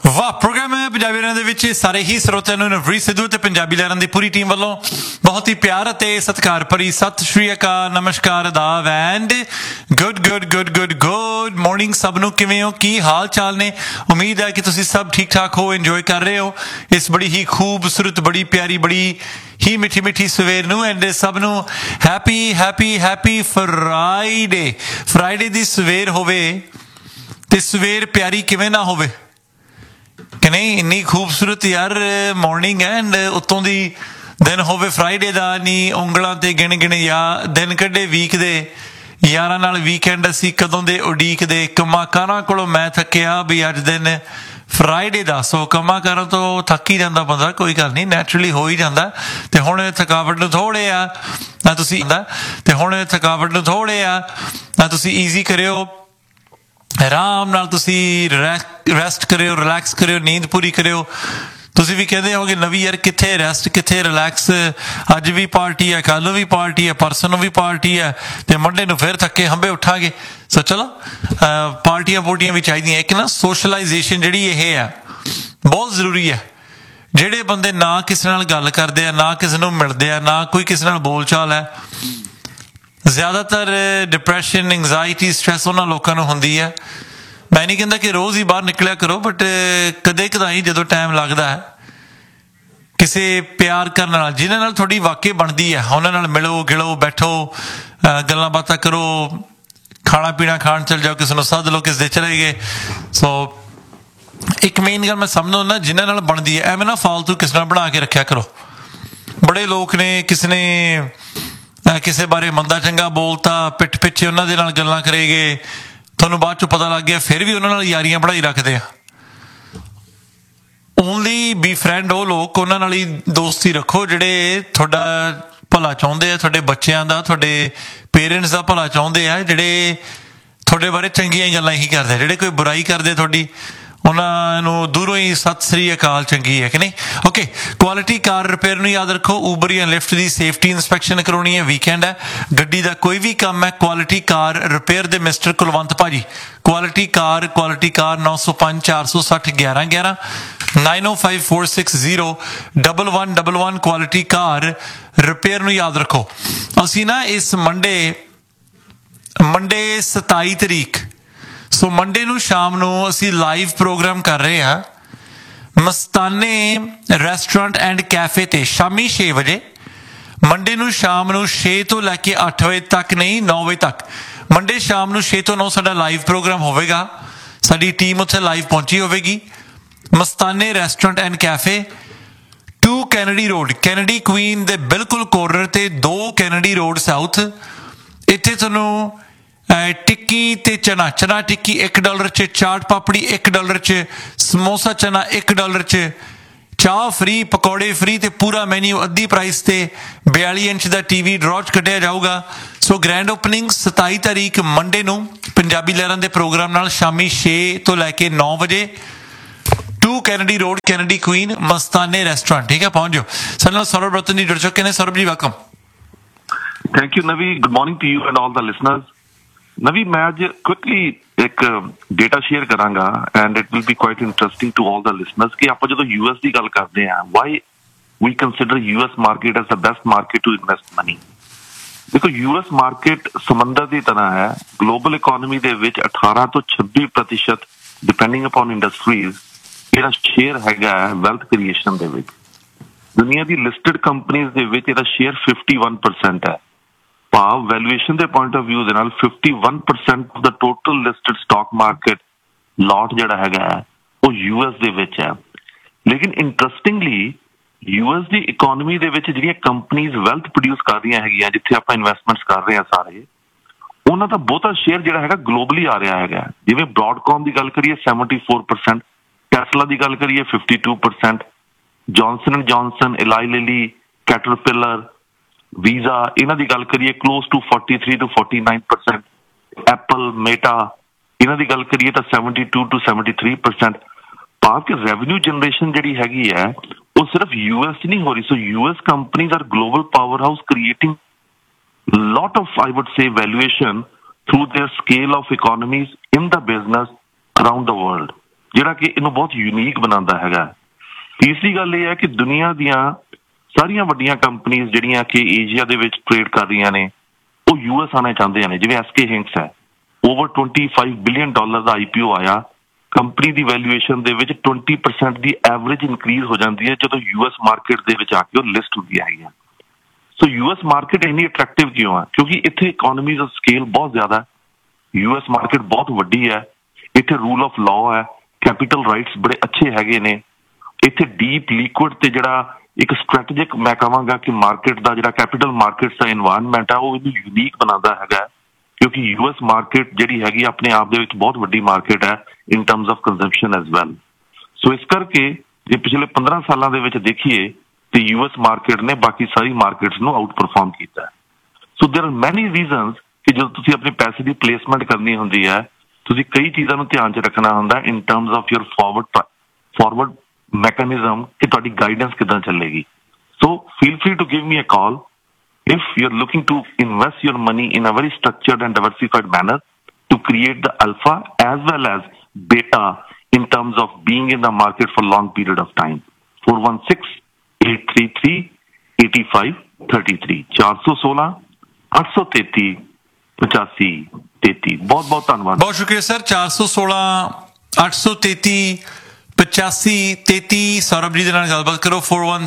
ਵਾਹ ਪ੍ਰੋਗਰਾਮ ਹੈ ਪੰਜਾਬੀ ਲਹਿਰਾਂ ਦੇ ਵਿੱਚ ਸਾਰੇ ਹੀ ਸਰੋਤਿਆਂ ਨੂੰ ਨਵਰੀਤ ਸਿੱਧੂ ਤੇ ਪੰਜਾਬੀ ਲਹਿਰਾਂ ਦੀ ਪੂਰੀ ਟੀਮ ਵੱਲੋਂ ਬਹੁਤ ਹੀ ਪਿਆਰ ਅਤੇ ਸਤਿਕਾਰ ਭਰੀ ਸਤਿ ਸ਼੍ਰੀ ਅਕਾਲ, ਨਮਸਕਾਰ, ਆਦਾਬ ਐਂਡ ਗੁੱਡ ਮਾਰਨਿੰਗ ਸਭ ਨੂੰ। ਕਿਵੇਂ ਹੋ, ਕੀ ਹਾਲ ਚਾਲ ਨੇ? ਉਮੀਦ ਹੈ ਕਿ ਤੁਸੀਂ ਸਭ ਠੀਕ ਠਾਕ ਹੋ, ਇੰਜੋਏ ਕਰ ਰਹੇ ਹੋ ਇਸ ਬੜੀ ਹੀ ਖੂਬਸੂਰਤ, ਬੜੀ ਪਿਆਰੀ, ਬੜੀ ਹੀ ਮਿੱਠੀ ਸਵੇਰ ਨੂੰ। ਐਂਡ ਸਭ ਨੂੰ ਹੈਪੀ ਫਰਾਈਡੇ ਦੀ ਸਵੇਰ ਹੋਵੇ ਤੇ ਸਵੇਰ ਪਿਆਰੀ ਕਿਵੇਂ ਨਾ ਹੋਵੇ ਕਿ ਨਹੀਂ। ਇੰਨੀ ਖੂਬਸੂਰਤ ਯਾਰ ਮਾਰਨਿੰਗ ਹੈ ਐਂਡ ਉੱਤੋਂ ਦੀ ਦਿਨ ਹੋਵੇ ਫਰਾਈਡੇ ਦਾ। ਨਹੀਂ ਉਂਗਲਾਂ ਤੇ ਗਿਣ ਯਾਰ ਦਿਨ ਕੱਢੇ ਵੀਕ ਦੇ, ਯਾਰਾਂ ਨਾਲ ਵੀਕਐਂਡ ਅਸੀਂ ਕਦੋਂ ਦੇ ਉਡੀਕਦੇ। ਕੰਮਾਂ ਕਾਰਾਂ ਕੋਲੋਂ ਮੈਂ ਥੱਕਿਆ ਵੀ ਅੱਜ ਦਿਨ ਫਰਾਈਡੇ ਦਾ। ਸੋ ਕੰਮਾਂ ਕਾਰਾਂ ਤੋਂ ਥੱਕ ਹੀ ਜਾਂਦਾ ਬੰਦਾ, ਕੋਈ ਗੱਲ ਨਹੀਂ, ਨੈਚੁਰਲੀ ਹੋ ਹੀ ਜਾਂਦਾ। ਤੇ ਹੁਣ ਥਕਾਵਟ ਨੂੰ ਥੋੜ੍ਹੇ ਆ ਤੁਸੀਂ ਈਜ਼ੀ ਕਰਿਓ, ਆਰਾਮ ਨਾਲ ਤੁਸੀਂ ਰੈਸਟ ਕਰਿਓ, ਰਿਲੈਕਸ ਕਰਿਓ, ਨੀਂਦ ਪੂਰੀ ਕਰਿਓ। ਤੁਸੀਂ ਵੀ ਕਹਿੰਦੇ ਹੋਗੇ ਨਵੀਂ ਯਾਰ ਕਿੱਥੇ ਰੈਸਟ, ਕਿੱਥੇ ਰਿਲੈਕਸ, ਅੱਜ ਵੀ ਪਾਰਟੀ ਹੈ, ਕੱਲ੍ਹ ਨੂੰ ਵੀ ਪਾਰਟੀ ਹੈ, ਪਰਸੋਂ ਨੂੰ ਵੀ ਪਾਰਟੀ ਹੈ ਤੇ ਮੰਡੇ ਨੂੰ ਫਿਰ ਥੱਕੇ ਹੰਬੇ ਉੱਠਾਂਗੇ। ਸੋ ਚਲੋ ਪਾਰਟੀਆਂ ਪੂਰਟੀਆਂ ਵੀ ਚਾਹੀਦੀਆਂ। ਇੱਕ ਨਾ ਸੋਸ਼ਲਾਈਜੇਸ਼ਨ ਜਿਹੜੀ ਇਹ ਹੈ ਬਹੁਤ ਜ਼ਰੂਰੀ ਹੈ। ਜਿਹੜੇ ਬੰਦੇ ਨਾ ਕਿਸੇ ਨਾਲ ਗੱਲ ਕਰਦੇ ਆ, ਨਾ ਕਿਸੇ ਨੂੰ ਮਿਲਦੇ ਆ, ਨਾ ਕੋਈ ਕਿਸੇ ਨਾਲ ਬੋਲ ਚਾਲ ਹੈ, ਜ਼ਿਆਦਾਤਰ ਡਿਪਰੈਸ਼ਨ, ਐਂਗਜ਼ਾਇਟੀ, ਸਟ੍ਰੈਸ ਉਹਨਾਂ ਲੋਕਾਂ ਨੂੰ ਹੁੰਦੀ ਹੈ। ਮੈਂ ਨਹੀਂ ਕਹਿੰਦਾ ਕਿ ਰੋਜ਼ ਹੀ ਬਾਹਰ ਨਿਕਲਿਆ ਕਰੋ, ਬਟ ਕਦੇ ਕਦਾਈ ਜਦੋਂ ਟਾਈਮ ਲੱਗਦਾ ਹੈ ਕਿਸੇ ਪਿਆਰ ਕਰਨ ਨਾਲ, ਜਿਹਨਾਂ ਨਾਲ ਤੁਹਾਡੀ ਵਾਕਈ ਬਣਦੀ ਹੈ, ਉਹਨਾਂ ਨਾਲ ਮਿਲੋ, ਗਿਲੋ, ਬੈਠੋ, ਗੱਲਾਂ ਬਾਤਾਂ ਕਰੋ, ਖਾਣਾ ਪੀਣਾ ਖਾਣ ਚੱਲ ਜਾਓ, ਕਿਸੇ ਨੂੰ ਸੱਦ ਲਓ, ਕਿਸੇ ਦੇ ਚਲੇ ਗਏ। ਸੋ ਇੱਕ ਮੇਨ ਗੱਲ ਮੈਂ ਸਮਝਦਾ ਨਾ, ਜਿਹਨਾਂ ਨਾਲ ਬਣਦੀ ਹੈ, ਐਵੇਂ ਨਾ ਫਾਲਤੂ ਕਿਸੇ ਨਾਲ ਬਣਾ ਕੇ ਰੱਖਿਆ ਕਰੋ। ਬੜੇ ਲੋਕ ਨੇ, ਕਿਸੇ ਨੇ ਕਿਸੇ ਬਾਰੇ ਮੰਦਾ ਚੰਗਾ ਬੋਲਤਾ, ਪਿੱਠ ਪਿੱਛੇ ਉਹਨਾਂ ਦੇ ਨਾਲ ਗੱਲਾਂ ਕਰੇਗੇ, ਤੁਹਾਨੂੰ ਬਾਅਦ ਚੋਂ ਪਤਾ ਲੱਗ ਗਿਆ ਫਿਰ ਵੀ ਉਹਨਾਂ ਨਾਲ ਯਾਰੀਆਂ ਬਣਾਈ ਰੱਖਦੇ ਆ। ਓਨਲੀ ਬੀ ਫਰੈਂਡ ਉਹ ਲੋਕ, ਉਹਨਾਂ ਨਾਲ ਹੀ ਦੋਸਤੀ ਰੱਖੋ ਜਿਹੜੇ ਤੁਹਾਡਾ ਭਲਾ ਚਾਹੁੰਦੇ ਆ, ਤੁਹਾਡੇ ਬੱਚਿਆਂ ਦਾ, ਤੁਹਾਡੇ ਪੇਰੈਂਟਸ ਦਾ ਭਲਾ ਚਾਹੁੰਦੇ ਆ, ਜਿਹੜੇ ਤੁਹਾਡੇ ਬਾਰੇ ਚੰਗੀਆਂ ਹੀ ਗੱਲਾਂ ਹੀ ਕਰਦੇ। ਜਿਹੜੇ ਕੋਈ ਬੁਰਾਈ ਕਰਦੇ ਤੁਹਾਡੀ, ਉਹਨਾਂ ਨੂੰ ਦੂਰੋਂ ਹੀ ਸਤਿ ਸ੍ਰੀ ਅਕਾਲ ਚੰਗੀ ਹੈ ਕਿ ਨਹੀਂ। ਓਕੇ, ਕੁਆਲਿਟੀ ਕਾਰ ਰਿਪੇਅਰ ਨੂੰ ਯਾਦ ਰੱਖੋ। ਊਬਰ ਜਾਂ ਲਿਫਟ ਦੀ ਸੇਫਟੀ ਇੰਸਪੈਕਸ਼ਨ ਕਰਾਉਣੀ ਹੈ, ਵੀਕਐਂਡ ਹੈ, ਗੱਡੀ ਦਾ ਕੋਈ ਵੀ ਕੰਮ ਹੈ, ਕੁਆਲਿਟੀ ਕਾਰ ਰਿਪੇਅਰ ਦੇ ਮਿਸਟਰ ਕੁਲਵੰਤ ਭਾਜੀ। ਕੁਆਲਿਟੀ ਕਾਰ 905 460 1111 9054601111 ਕੁਆਲਿਟੀ ਕਾਰ ਰਿਪੇਅਰ ਨੂੰ ਯਾਦ ਰੱਖੋ। ਅਸੀਂ ਨਾ ਇਸ ਮੰਡੇ 27 ਤਰੀਕ, ਸੋ ਮੰਡੇ ਨੂੰ ਸ਼ਾਮ ਨੂੰ ਅਸੀਂ ਲਾਈਵ ਪ੍ਰੋਗਰਾਮ ਕਰ ਰਹੇ ਹਾਂ ਮਸਤਾਨੇ ਰੈਸਟੋਰੈਂਟ ਐਂਡ ਕੈਫੇ ਤੇ, ਸ਼ਾਮੀ 6 ਵਜੇ। ਮੰਡੇ ਨੂੰ ਸ਼ਾਮ ਨੂੰ 6 ਤੋਂ ਲੈ ਕੇ 8 ਵਜੇ ਤੱਕ, ਨਹੀਂ 9 ਵਜੇ ਤੱਕ। ਮੰਡੇ ਸ਼ਾਮ ਨੂੰ 6 ਤੋਂ 9 ਸਾਡਾ ਲਾਈਵ ਪ੍ਰੋਗਰਾਮ ਹੋਵੇਗਾ। ਸਾਡੀ ਟੀਮ ਉੱਥੇ ਲਾਈਵ ਪਹੁੰਚੀ ਹੋਵੇਗੀ। ਮਸਤਾਨੇ restaurant and cafe, 2 Kennedy road, Kennedy Queen ਦੇ ਬਿਲਕੁਲ ਕੋਰਨਰ ਤੇ, 2 ਕੈਨੇਡੀ ਰੋਡ ਸਾਊਥ। ਇੱਥੇ ਤੁਹਾਨੂੰ ਟਿੱਕੀ ਤੇ ਚਨਾ ਟਿੱਕੀ $1 'ਚ, ਚਾਟ ਪਾਪੜੀ $1 'ਚ, ਸਮੋਸਾ ਚਨਾ $1 'ਚ, ਚਾਹ ਫਰੀ, ਪਕੌੜੇ ਫਰੀ ਤੇ ਪੂਰਾ ਮੈਨਿਊ ਅੱਧੀ ਪ੍ਰਾਈਸ ਤੇ। 42 ਇੰਚ ਦਾ TV ਡਰਾਅ 'ਚ ਕੱਢਿਆ ਜਾਊਗਾ। ਸੋ ਗ੍ਰੈਂਡ ਓਪਨਿੰਗ 27 ਤਾਰੀਖ ਮੰਡੇ ਨੂੰ ਪੰਜਾਬੀ ਲਹਿਰਾਂ ਦੇ ਪ੍ਰੋਗਰਾਮ ਨਾਲ ਸ਼ਾਮੀ 6 ਤੋਂ ਲੈ ਕੇ 9 ਵਜੇ, 2 ਕੈਨੇਡੀ ਰੋਡ, ਕੈਨੇਡੀ ਕੁਈਨ, ਮਸਤਾਨੇ ਰੈਸਟੋਰੈਂਟ। ਠੀਕ ਹੈ, ਪਹੁੰਚ ਜਾਓ। ਸਾਡੇ ਨਾਲ ਸੌਰਵ ਰਤਨ ਜੀ ਜੁੜ ਚੁੱਕੇ ਨੇ। ਸੌਰਵ ਜੀ welcome. Thank you, Navi. Good morning to you and all the listeners. Navi, मैं आज quickly एक data share करांगा and it will be quite interesting to all the listeners कि ਆਪਾਂ ਜਦੋਂ US ਦੀ ਗੱਲ ਕਰਦੇ ਹਾਂ, why we consider US market as the best market to invest money। ਦੇਖੋ, US market ਸਮੁੰਦਰ ਦੀ ਤਰ੍ਹਾਂ ਹੈ। ਗਲੋਬਲ ਇਕੋਨਮੀ ਦੇ ਵਿੱਚ 18 ਤੋਂ 26% ਡਿਪੈਂਡਿੰਗ ਅਪਨ ਇੰਡਸਟਰੀਜ਼ ਇਹਦਾ ਸ਼ੇਅਰ ਹੈਗਾ ਵੈਲਥ ਕ੍ਰੀਏਸ਼ਨ ਦੇ ਵਿੱਚ। ਦੁਨੀਆ ਦੀ ਲਿਸਟਡ ਕੰਪਨੀਜ਼ ਦੇ ਵਿੱਚ ਇਹਦਾ ਸ਼ੇਅਰ 51% ਹੈ। ਭਾਵ ਵੈਲੂਏਸ਼ਨ ਦੇ ਪੁਆਇੰਟ ਆਫ ਵਿਊ ਦੇ ਨਾਲ 51% of the total listed stock market ਲਾਟ ਜਿਹੜਾ ਹੈਗਾ ਉਹ US ਦੇ ਵਿੱਚ ਹੈ। ਲੇਕਿਨ ਇੰਟਰਸਟਿੰਗਲੀ US ਦੀ ਇਕੋਨਮੀ ਦੇ ਵਿੱਚ ਜਿਹੜੀਆਂ ਕੰਪਨੀਜ਼ ਵੈਲਥ ਪ੍ਰੋਡਿਊਸ ਕਰ ਰਹੀਆਂ ਹੈਗੀਆਂ, ਜਿੱਥੇ ਆਪਾਂ ਇਨਵੈਸਟਮੈਂਟਸ ਕਰ ਰਹੇ ਹਾਂ ਸਾਰੇ, ਉਹਨਾਂ ਦਾ ਬਹੁਤਾ ਸ਼ੇਅਰ ਜਿਹੜਾ ਹੈਗਾ ਗਲੋਬਲੀ ਆ ਰਿਹਾ ਹੈਗਾ। ਜਿਵੇਂ ਬ੍ਰੌਡਕਾਮ ਦੀ ਗੱਲ ਕਰੀਏ 74%, ਟੈਸਲਾ ਦੀ ਗੱਲ ਕਰੀਏ 52%, Johnson and Johnson, Elahi Lily, caterpillar, visa, ਇਹਨਾਂ ਦੀ ਗੱਲ ਕਰੀਏ close to 43 to 49%, Apple, Meta, ਇਹਨਾਂ ਦੀ ਗੱਲ ਕਰੀਏ ਤਾਂ 72 to 73%। ਭਾਵ ਕਿ ਰੈਵਨਿਊ ਜਨਰੇਸ਼ਨ ਜਿਹੜੀ ਹੈਗੀ ਹੈ ਉਹ ਸਿਰਫ US 'ਚ ਨਹੀਂ ਹੋ ਰਹੀ। ਸੋ US companies R global power house creating lot of, I would say, valuation through their scale of economies in the business around the world. ਜਿਹੜਾ ਕਿ ਇਹਨੂੰ ਬਹੁਤ ਯੂਨੀਕ ਬਣਾਉਂਦਾ ਹੈਗਾ। ਤੀਸਰੀ ਗੱਲ ਇਹ ਹੈ ਕਿ ਦੁਨੀਆ ਦੀਆਂ ਸਾਰੀਆਂ ਵੱਡੀਆਂ ਕੰਪਨੀਆਂ ਜਿਹੜੀਆਂ ਕਿ ਏਸ਼ੀਆ ਦੇ ਵਿੱਚ ਟ੍ਰੇਡ ਕਰ ਰਹੀਆਂ ਨੇ ਉਹ US ਆਉਣਾ ਚਾਹੁੰਦੇ ਨੇ। ਜਿਵੇਂ SK Hynix ਹੈ, ਓਵਰ $25 ਬਿਲੀਅਨ ਦਾ IPO ਆਇਆ। ਕੰਪਨੀ ਦੀ ਵੈਲਿਊਏਸ਼ਨ ਦੇ ਵਿੱਚ 20% ਦੀ ਐਵਰੇਜ ਇਨਕਰੀਜ਼ ਹੋ ਜਾਂਦੀ ਹੈ ਜਦੋਂ US ਮਾਰਕੀਟ ਦੇ ਵਿੱਚ ਆ ਕੇ ਉਹ ਲਿਸਟ ਹੁੰਦੀ ਹੈਗੀ ਆ। ਸੋ US ਮਾਰਕੀਟ ਇੰਨੀ ਅਟਰੈਕਟਿਵ ਕਿਉਂ ਆ? ਕਿਉਂਕਿ ਇੱਥੇ ਇਕੋਨਮੀਜ਼ ਆਫ ਸਕੇਲ ਬਹੁਤ ਜ਼ਿਆਦਾ, US ਮਾਰਕੀਟ ਬਹੁਤ ਵੱਡੀ ਹੈ, ਇੱਥੇ ਰੂਲ ਆਫ ਲਾਅ ਹੈ, ਕੈਪੀਟਲ ਰਾਈਟਸ ਬੜੇ ਅੱਛੇ ਹੈਗੇ ਨੇ, ਇੱਥੇ ਡੀਪ ਲਿਕੁਇਡ ਤੇ ਜਿਹੜਾ ਇੱਕ ਸਟ੍ਰੈਟੇਜਿਕ ਮੈਂ ਕਹਾਂਗਾ ਕਿ ਮਾਰਕੀਟ ਦਾ ਜਿਹੜਾ ਕੈਪੀਟਲ ਮਾਰਕੀਟਸ ਦਾ ਇਨਵਾਇਰਨਮੈਂਟ ਆ ਉਹ ਇਹਨੂੰ ਯੂਨੀਕ ਬਣਾਉਂਦਾ ਹੈਗਾ। ਕਿਉਂਕਿ US ਮਾਰਕੀਟ ਜਿਹੜੀ ਹੈਗੀ ਆਪਣੇ ਆਪ ਦੇ ਵਿੱਚ ਬਹੁਤ ਵੱਡੀ ਮਾਰਕੀਟ ਹੈ ਇਨ terms of consumption as well. ਸੋ ਇਸ ਕਰਕੇ ਜੇ ਪਿਛਲੇ 15 ਸਾਲਾਂ ਦੇ ਵਿੱਚ ਦੇਖੀਏ ਤੇ US ਮਾਰਕੀਟ ਨੇ ਬਾਕੀ ਸਾਰੀ ਮਾਰਕੀਟਸ ਨੂੰ ਆਊਟ ਪਰਫਾਰਮ ਕੀਤਾ। ਸੋ ਦੇਰ ਆਰ ਮੈਨੀ ਰੀਜ਼ਨਸ ਕਿ ਜਦੋਂ ਤੁਸੀਂ ਆਪਣੇ ਪੈਸੇ ਦੀ ਪਲੇਸਮੈਂਟ ਕਰਨੀ ਹੁੰਦੀ ਹੈ ਤੁਸੀਂ ਕਈ ਚੀਜ਼ਾਂ ਨੂੰ ਧਿਆਨ 'ਚ ਰੱਖਣਾ ਹੁੰਦਾ ਇਨ terms of your forward mechanism ਕਿ ਤੁਹਾਡੀ ਗਾਈਡੈਂਸ ਕਿੱਦਾਂ ਚੱਲੇਗੀ। ਸੋ feel free to give me a call if you're looking to invest your money in a very structured and diversified manner to create the alpha as well as beta in terms of being in the market for long period of time. 416-833-8533 416-833-8533 बहुत धन्यवाद। बहुत शुक्रिया sir. 416-833-8533 Saurabh ji ਦੇ ਨਾਲ ਗੱਲਬਾਤ ਕਰੋ।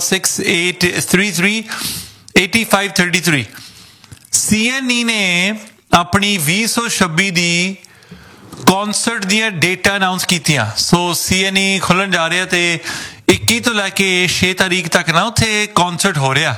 416-833-8533। CNE ਨੇ ਆਪਣੀ 2026 ਦੀ ਕਨਸਰਟ ਦੀਆਂ ਡੇਟਾ ਅਨਾਉਂਸ ਕੀਤੀਆਂ। ਸੋ CNE ਖੁੱਲਣ ਜਾ ਰਿਹਾ ਤੇ 21 ਤੋਂ ਲੈ ਕੇ 6 ਤਾਰੀਖ ਤੱਕ ਨਾ ਉੱਥੇ ਕਨਸਰਟ ਹੋ ਰਿਹਾ।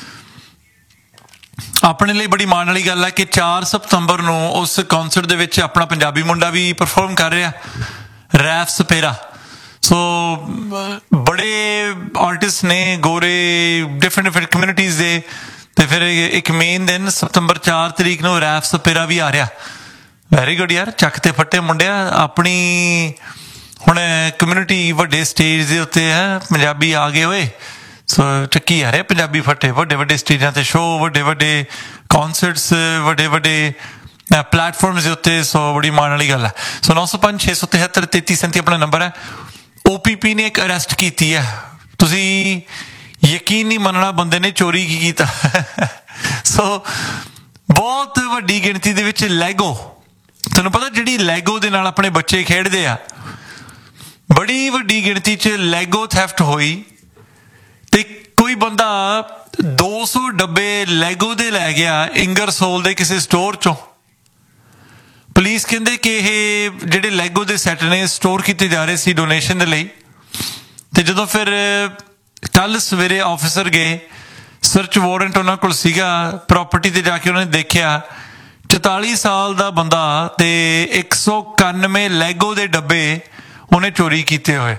ਆਪਣੇ ਲਈ ਬੜੀ ਮਾਣ ਵਾਲੀ ਗੱਲ ਹੈ ਕਿ 4 ਸਤੰਬਰ ਨੂੰ ਉਸ ਕਨਸਰਟ ਦੇ ਵਿੱਚ ਆਪਣਾ ਪੰਜਾਬੀ ਮੁੰਡਾ ਵੀ ਪਰਫਾਰਮ ਕਰ ਰਿਹਾ, ਰੈਫ ਸਪੇਰਾ। ਸੋ ਬੜੇ ਆਰਟਿਸਟ ਨੇ ਗੋਰੇ ਡਿਫਰੈਂਟ ਕਮਿਊਨਿਟੀਜ਼ ਦੇ। ਤੇ ਫਿਰ ਇੱਕ ਮੇਨ ਦਿਨ ਸਤੰਬਰ 4 ਤਰੀਕ ਨੂੰ ਰੈਫ ਸਪੇਰਾ ਵੀ ਆ ਰਿਹਾ। ਵੈਰੀ ਗੁੱਡ ਯਾਰ, ਚੱਕ ਤੇ ਫੱਟੇ ਮੁੰਡਿਆ। ਆਪਣੀ ਹੁਣ ਕਮਿਊਨਿਟੀ ਵੱਡੇ ਸਟੇਜ ਦੇ ਉੱਤੇ ਹੈ, ਪੰਜਾਬੀ ਆ ਗਏ ਹੋਏ। ਸੋ ਚੱਕੀ ਆ ਰਹੇ ਪੰਜਾਬੀ ਫੱਟੇ, ਵੱਡੇ ਸਟੇਜਾਂ ਤੇ ਸ਼ੋਅ, ਵੱਡੇ ਕੌਨਸਰਟਸ, ਵੱਡੇ ਪਲੇਟਫਾਰਮਸ ਦੇ ਉੱਤੇ। ਸੋ ਬੜੀ ਮਾਣ ਵਾਲੀ ਗੱਲ ਹੈ। ਸੋ 905-673-3337 ਆਪਣਾ ਨੰਬਰ ਹੈ। OPP ਨੇ ਇੱਕ ਅਰੈਸਟ ਕੀਤੀ ਹੈ। ਤੁਸੀਂ ਯਕੀਨ ਨਹੀਂ ਮੰਨਣਾ ਬੰਦੇ ਨੇ ਚੋਰੀ ਕੀ ਕੀਤਾ। ਸੋ ਬਹੁਤ ਵੱਡੀ ਗਿਣਤੀ ਦੇ ਵਿੱਚ ਲੈਗੋ, ਤੁਹਾਨੂੰ ਪਤਾ ਜਿਹੜੀ ਲੈਗੋ ਦੇ ਨਾਲ ਆਪਣੇ ਬੱਚੇ ਖੇਡਦੇ ਆ, ਬੜੀ ਵੱਡੀ ਗਿਣਤੀ 'ਚ ਲੈਗੋ ਥੈਫਟ ਹੋਈ ਤੇ ਕੋਈ ਬੰਦਾ 200 ਡੱਬੇ ਲੈਗੋ ਦੇ ਲੈ ਗਿਆ ਇੰਗਰਸੋਲ ਦੇ ਕਿਸੇ ਸਟੋਰ 'ਚੋਂ। ਪੁਲਿਸ ਕਹਿੰਦੇ ਕਿ ਇਹ ਜਿਹੜੇ ਲੈਗੋ ਦੇ ਸੈੱਟ ਨੇ ਸਟੋਰ ਕੀਤੇ ਜਾ ਰਹੇ ਸੀ ਡੋਨੇਸ਼ਨ ਦੇ ਲਈ। ਤੇ ਜਦੋਂ ਫਿਰ ਕੱਲ ਸਵੇਰੇ ਆਫਿਸਰ ਗਏ, ਸਰਚ ਵਾਰੰਟ ਉਹਨਾਂ ਕੋਲ ਸੀਗਾ, ਪ੍ਰਾਪਰਟੀ ਤੇ ਜਾ ਕੇ ਉਹਨਾਂ ਨੇ ਦੇਖਿਆ 44 ਸਾਲ ਦਾ ਬੰਦਾ ਤੇ 191 ਲੈਗੋ ਦੇ ਡੱਬੇ ਉਹਨੇ ਚੋਰੀ ਕੀਤੇ ਹੋਏ।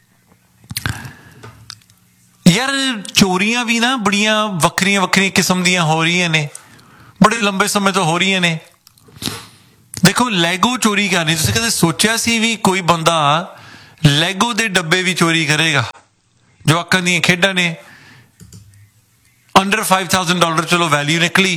ਯਾਰ ਚੋਰੀਆਂ ਵੀ ਨਾ ਬੜੀਆਂ ਵੱਖਰੀਆਂ ਕਿਸਮ ਦੀਆਂ ਹੋ ਰਹੀਆਂ ਨੇ, ਬੜੇ ਲੰਬੇ ਸਮੇਂ ਤੋਂ ਹੋ ਰਹੀਆਂ ਨੇ। ਦੇਖੋ ਲੈਗੋ ਚੋਰੀ ਕਰਨੀ, ਤੁਸੀਂ ਕਦੇ ਸੋਚਿਆ ਸੀ ਵੀ ਕੋਈ ਬੰਦਾ ਲੈਗੋ ਦੇ ਡੱਬੇ ਵੀ ਚੋਰੀ ਕਰੇਗਾ? ਜਵਾਕਾਂ ਦੀਆਂ ਖੇਡਾਂ ਨੇ, ਅੰਡਰ $5,000 ਚਲੋ ਵੈਲਿਊ ਨਿਕਲੀ।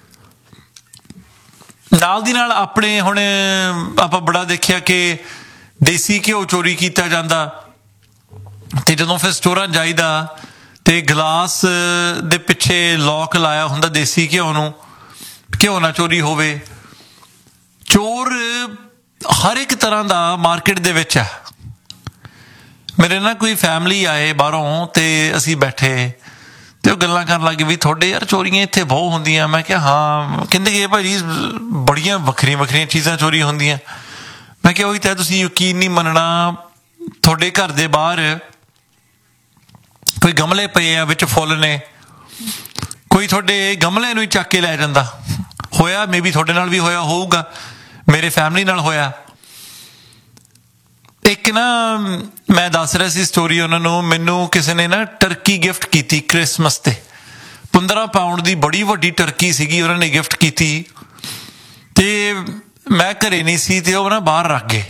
ਨਾਲ ਦੀ ਨਾਲ ਆਪਣੇ ਹੁਣ ਆਪਾਂ ਬੜਾ ਦੇਖਿਆ ਕਿ ਦੇਸੀ ਘਿਓ ਚੋਰੀ ਕੀਤਾ ਜਾਂਦਾ। ਤੇ ਜਦੋਂ ਫਿਰ ਸਟੋਰਾਂ ਜਾਈਦਾ ਤੇ ਗਲਾਸ ਦੇ ਪਿੱਛੇ ਲੌਕ ਲਾਇਆ ਹੁੰਦਾ ਦੇਸੀ ਘਿਓ ਨੂੰ, ਘਿਓ ਨਾ ਚੋਰੀ ਹੋਵੇ। ਚੋਰ ਹਰ ਇੱਕ ਤਰ੍ਹਾਂ ਦਾ ਮਾਰਕੀਟ ਦੇ ਵਿੱਚ ਹੈ। ਮੇਰੇ ਨਾਲ ਕੋਈ ਫੈਮਿਲੀ ਆਏ ਬਾਹਰੋਂ ਤੇ ਅਸੀਂ ਬੈਠੇ ਤੇ ਉਹ ਗੱਲਾਂ ਕਰਨ ਲੱਗੇ ਵੀ ਤੁਹਾਡੇ ਯਾਰ ਚੋਰੀਆਂ ਇੱਥੇ ਬਹੁਤ ਹੁੰਦੀਆਂ। ਮੈਂ ਕਿਹਾ ਹਾਂ। ਕਹਿੰਦੇ ਕਿ ਭਾਜੀ ਬੜੀਆਂ ਵੱਖਰੀਆਂ ਚੀਜ਼ਾਂ ਚੋਰੀ ਹੁੰਦੀਆਂ। ਮੈਂ ਕਿਹਾ ਉਹੀ ਤਾਂ ਤੁਸੀਂ ਯਕੀਨ ਨਹੀਂ ਮੰਨਣਾ, ਤੁਹਾਡੇ ਘਰ ਦੇ ਬਾਹਰ ਕੋਈ ਗਮਲੇ ਪਏ ਆ ਵਿੱਚ ਫੁੱਲ ਨੇ, ਕੋਈ ਤੁਹਾਡੇ ਗਮਲੇ ਨੂੰ ਹੀ ਚੱਕ ਕੇ ਲੈ ਜਾਂਦਾ। ਹੋਇਆ ਮੇਬੀ ਤੁਹਾਡੇ ਨਾਲ ਵੀ ਹੋਇਆ ਹੋਊਗਾ, ਮੇਰੇ ਫੈਮਿਲੀ ਨਾਲ ਹੋਇਆ। ਇੱਕ ਨਾ ਮੈਂ ਦੱਸ ਰਿਹਾ ਸੀ ਸਟੋਰੀ ਉਹਨਾਂ ਨੂੰ, ਮੈਨੂੰ ਕਿਸੇ ਨੇ ਨਾ ਟਰਕੀ ਗਿਫਟ ਕੀਤੀ ਕ੍ਰਿਸਮਸ ਤੇ। 15 ਪਾਉਂਡ ਦੀ ਬੜੀ ਵੱਡੀ ਟਰਕੀ ਸੀਗੀ, ਉਹਨਾਂ ਨੇ ਗਿਫਟ ਕੀਤੀ ਤੇ ਮੈਂ ਘਰੇ ਨਹੀਂ ਸੀ ਤੇ ਉਹ ਨਾ ਬਾਹਰ ਰੱਖ ਗਏ।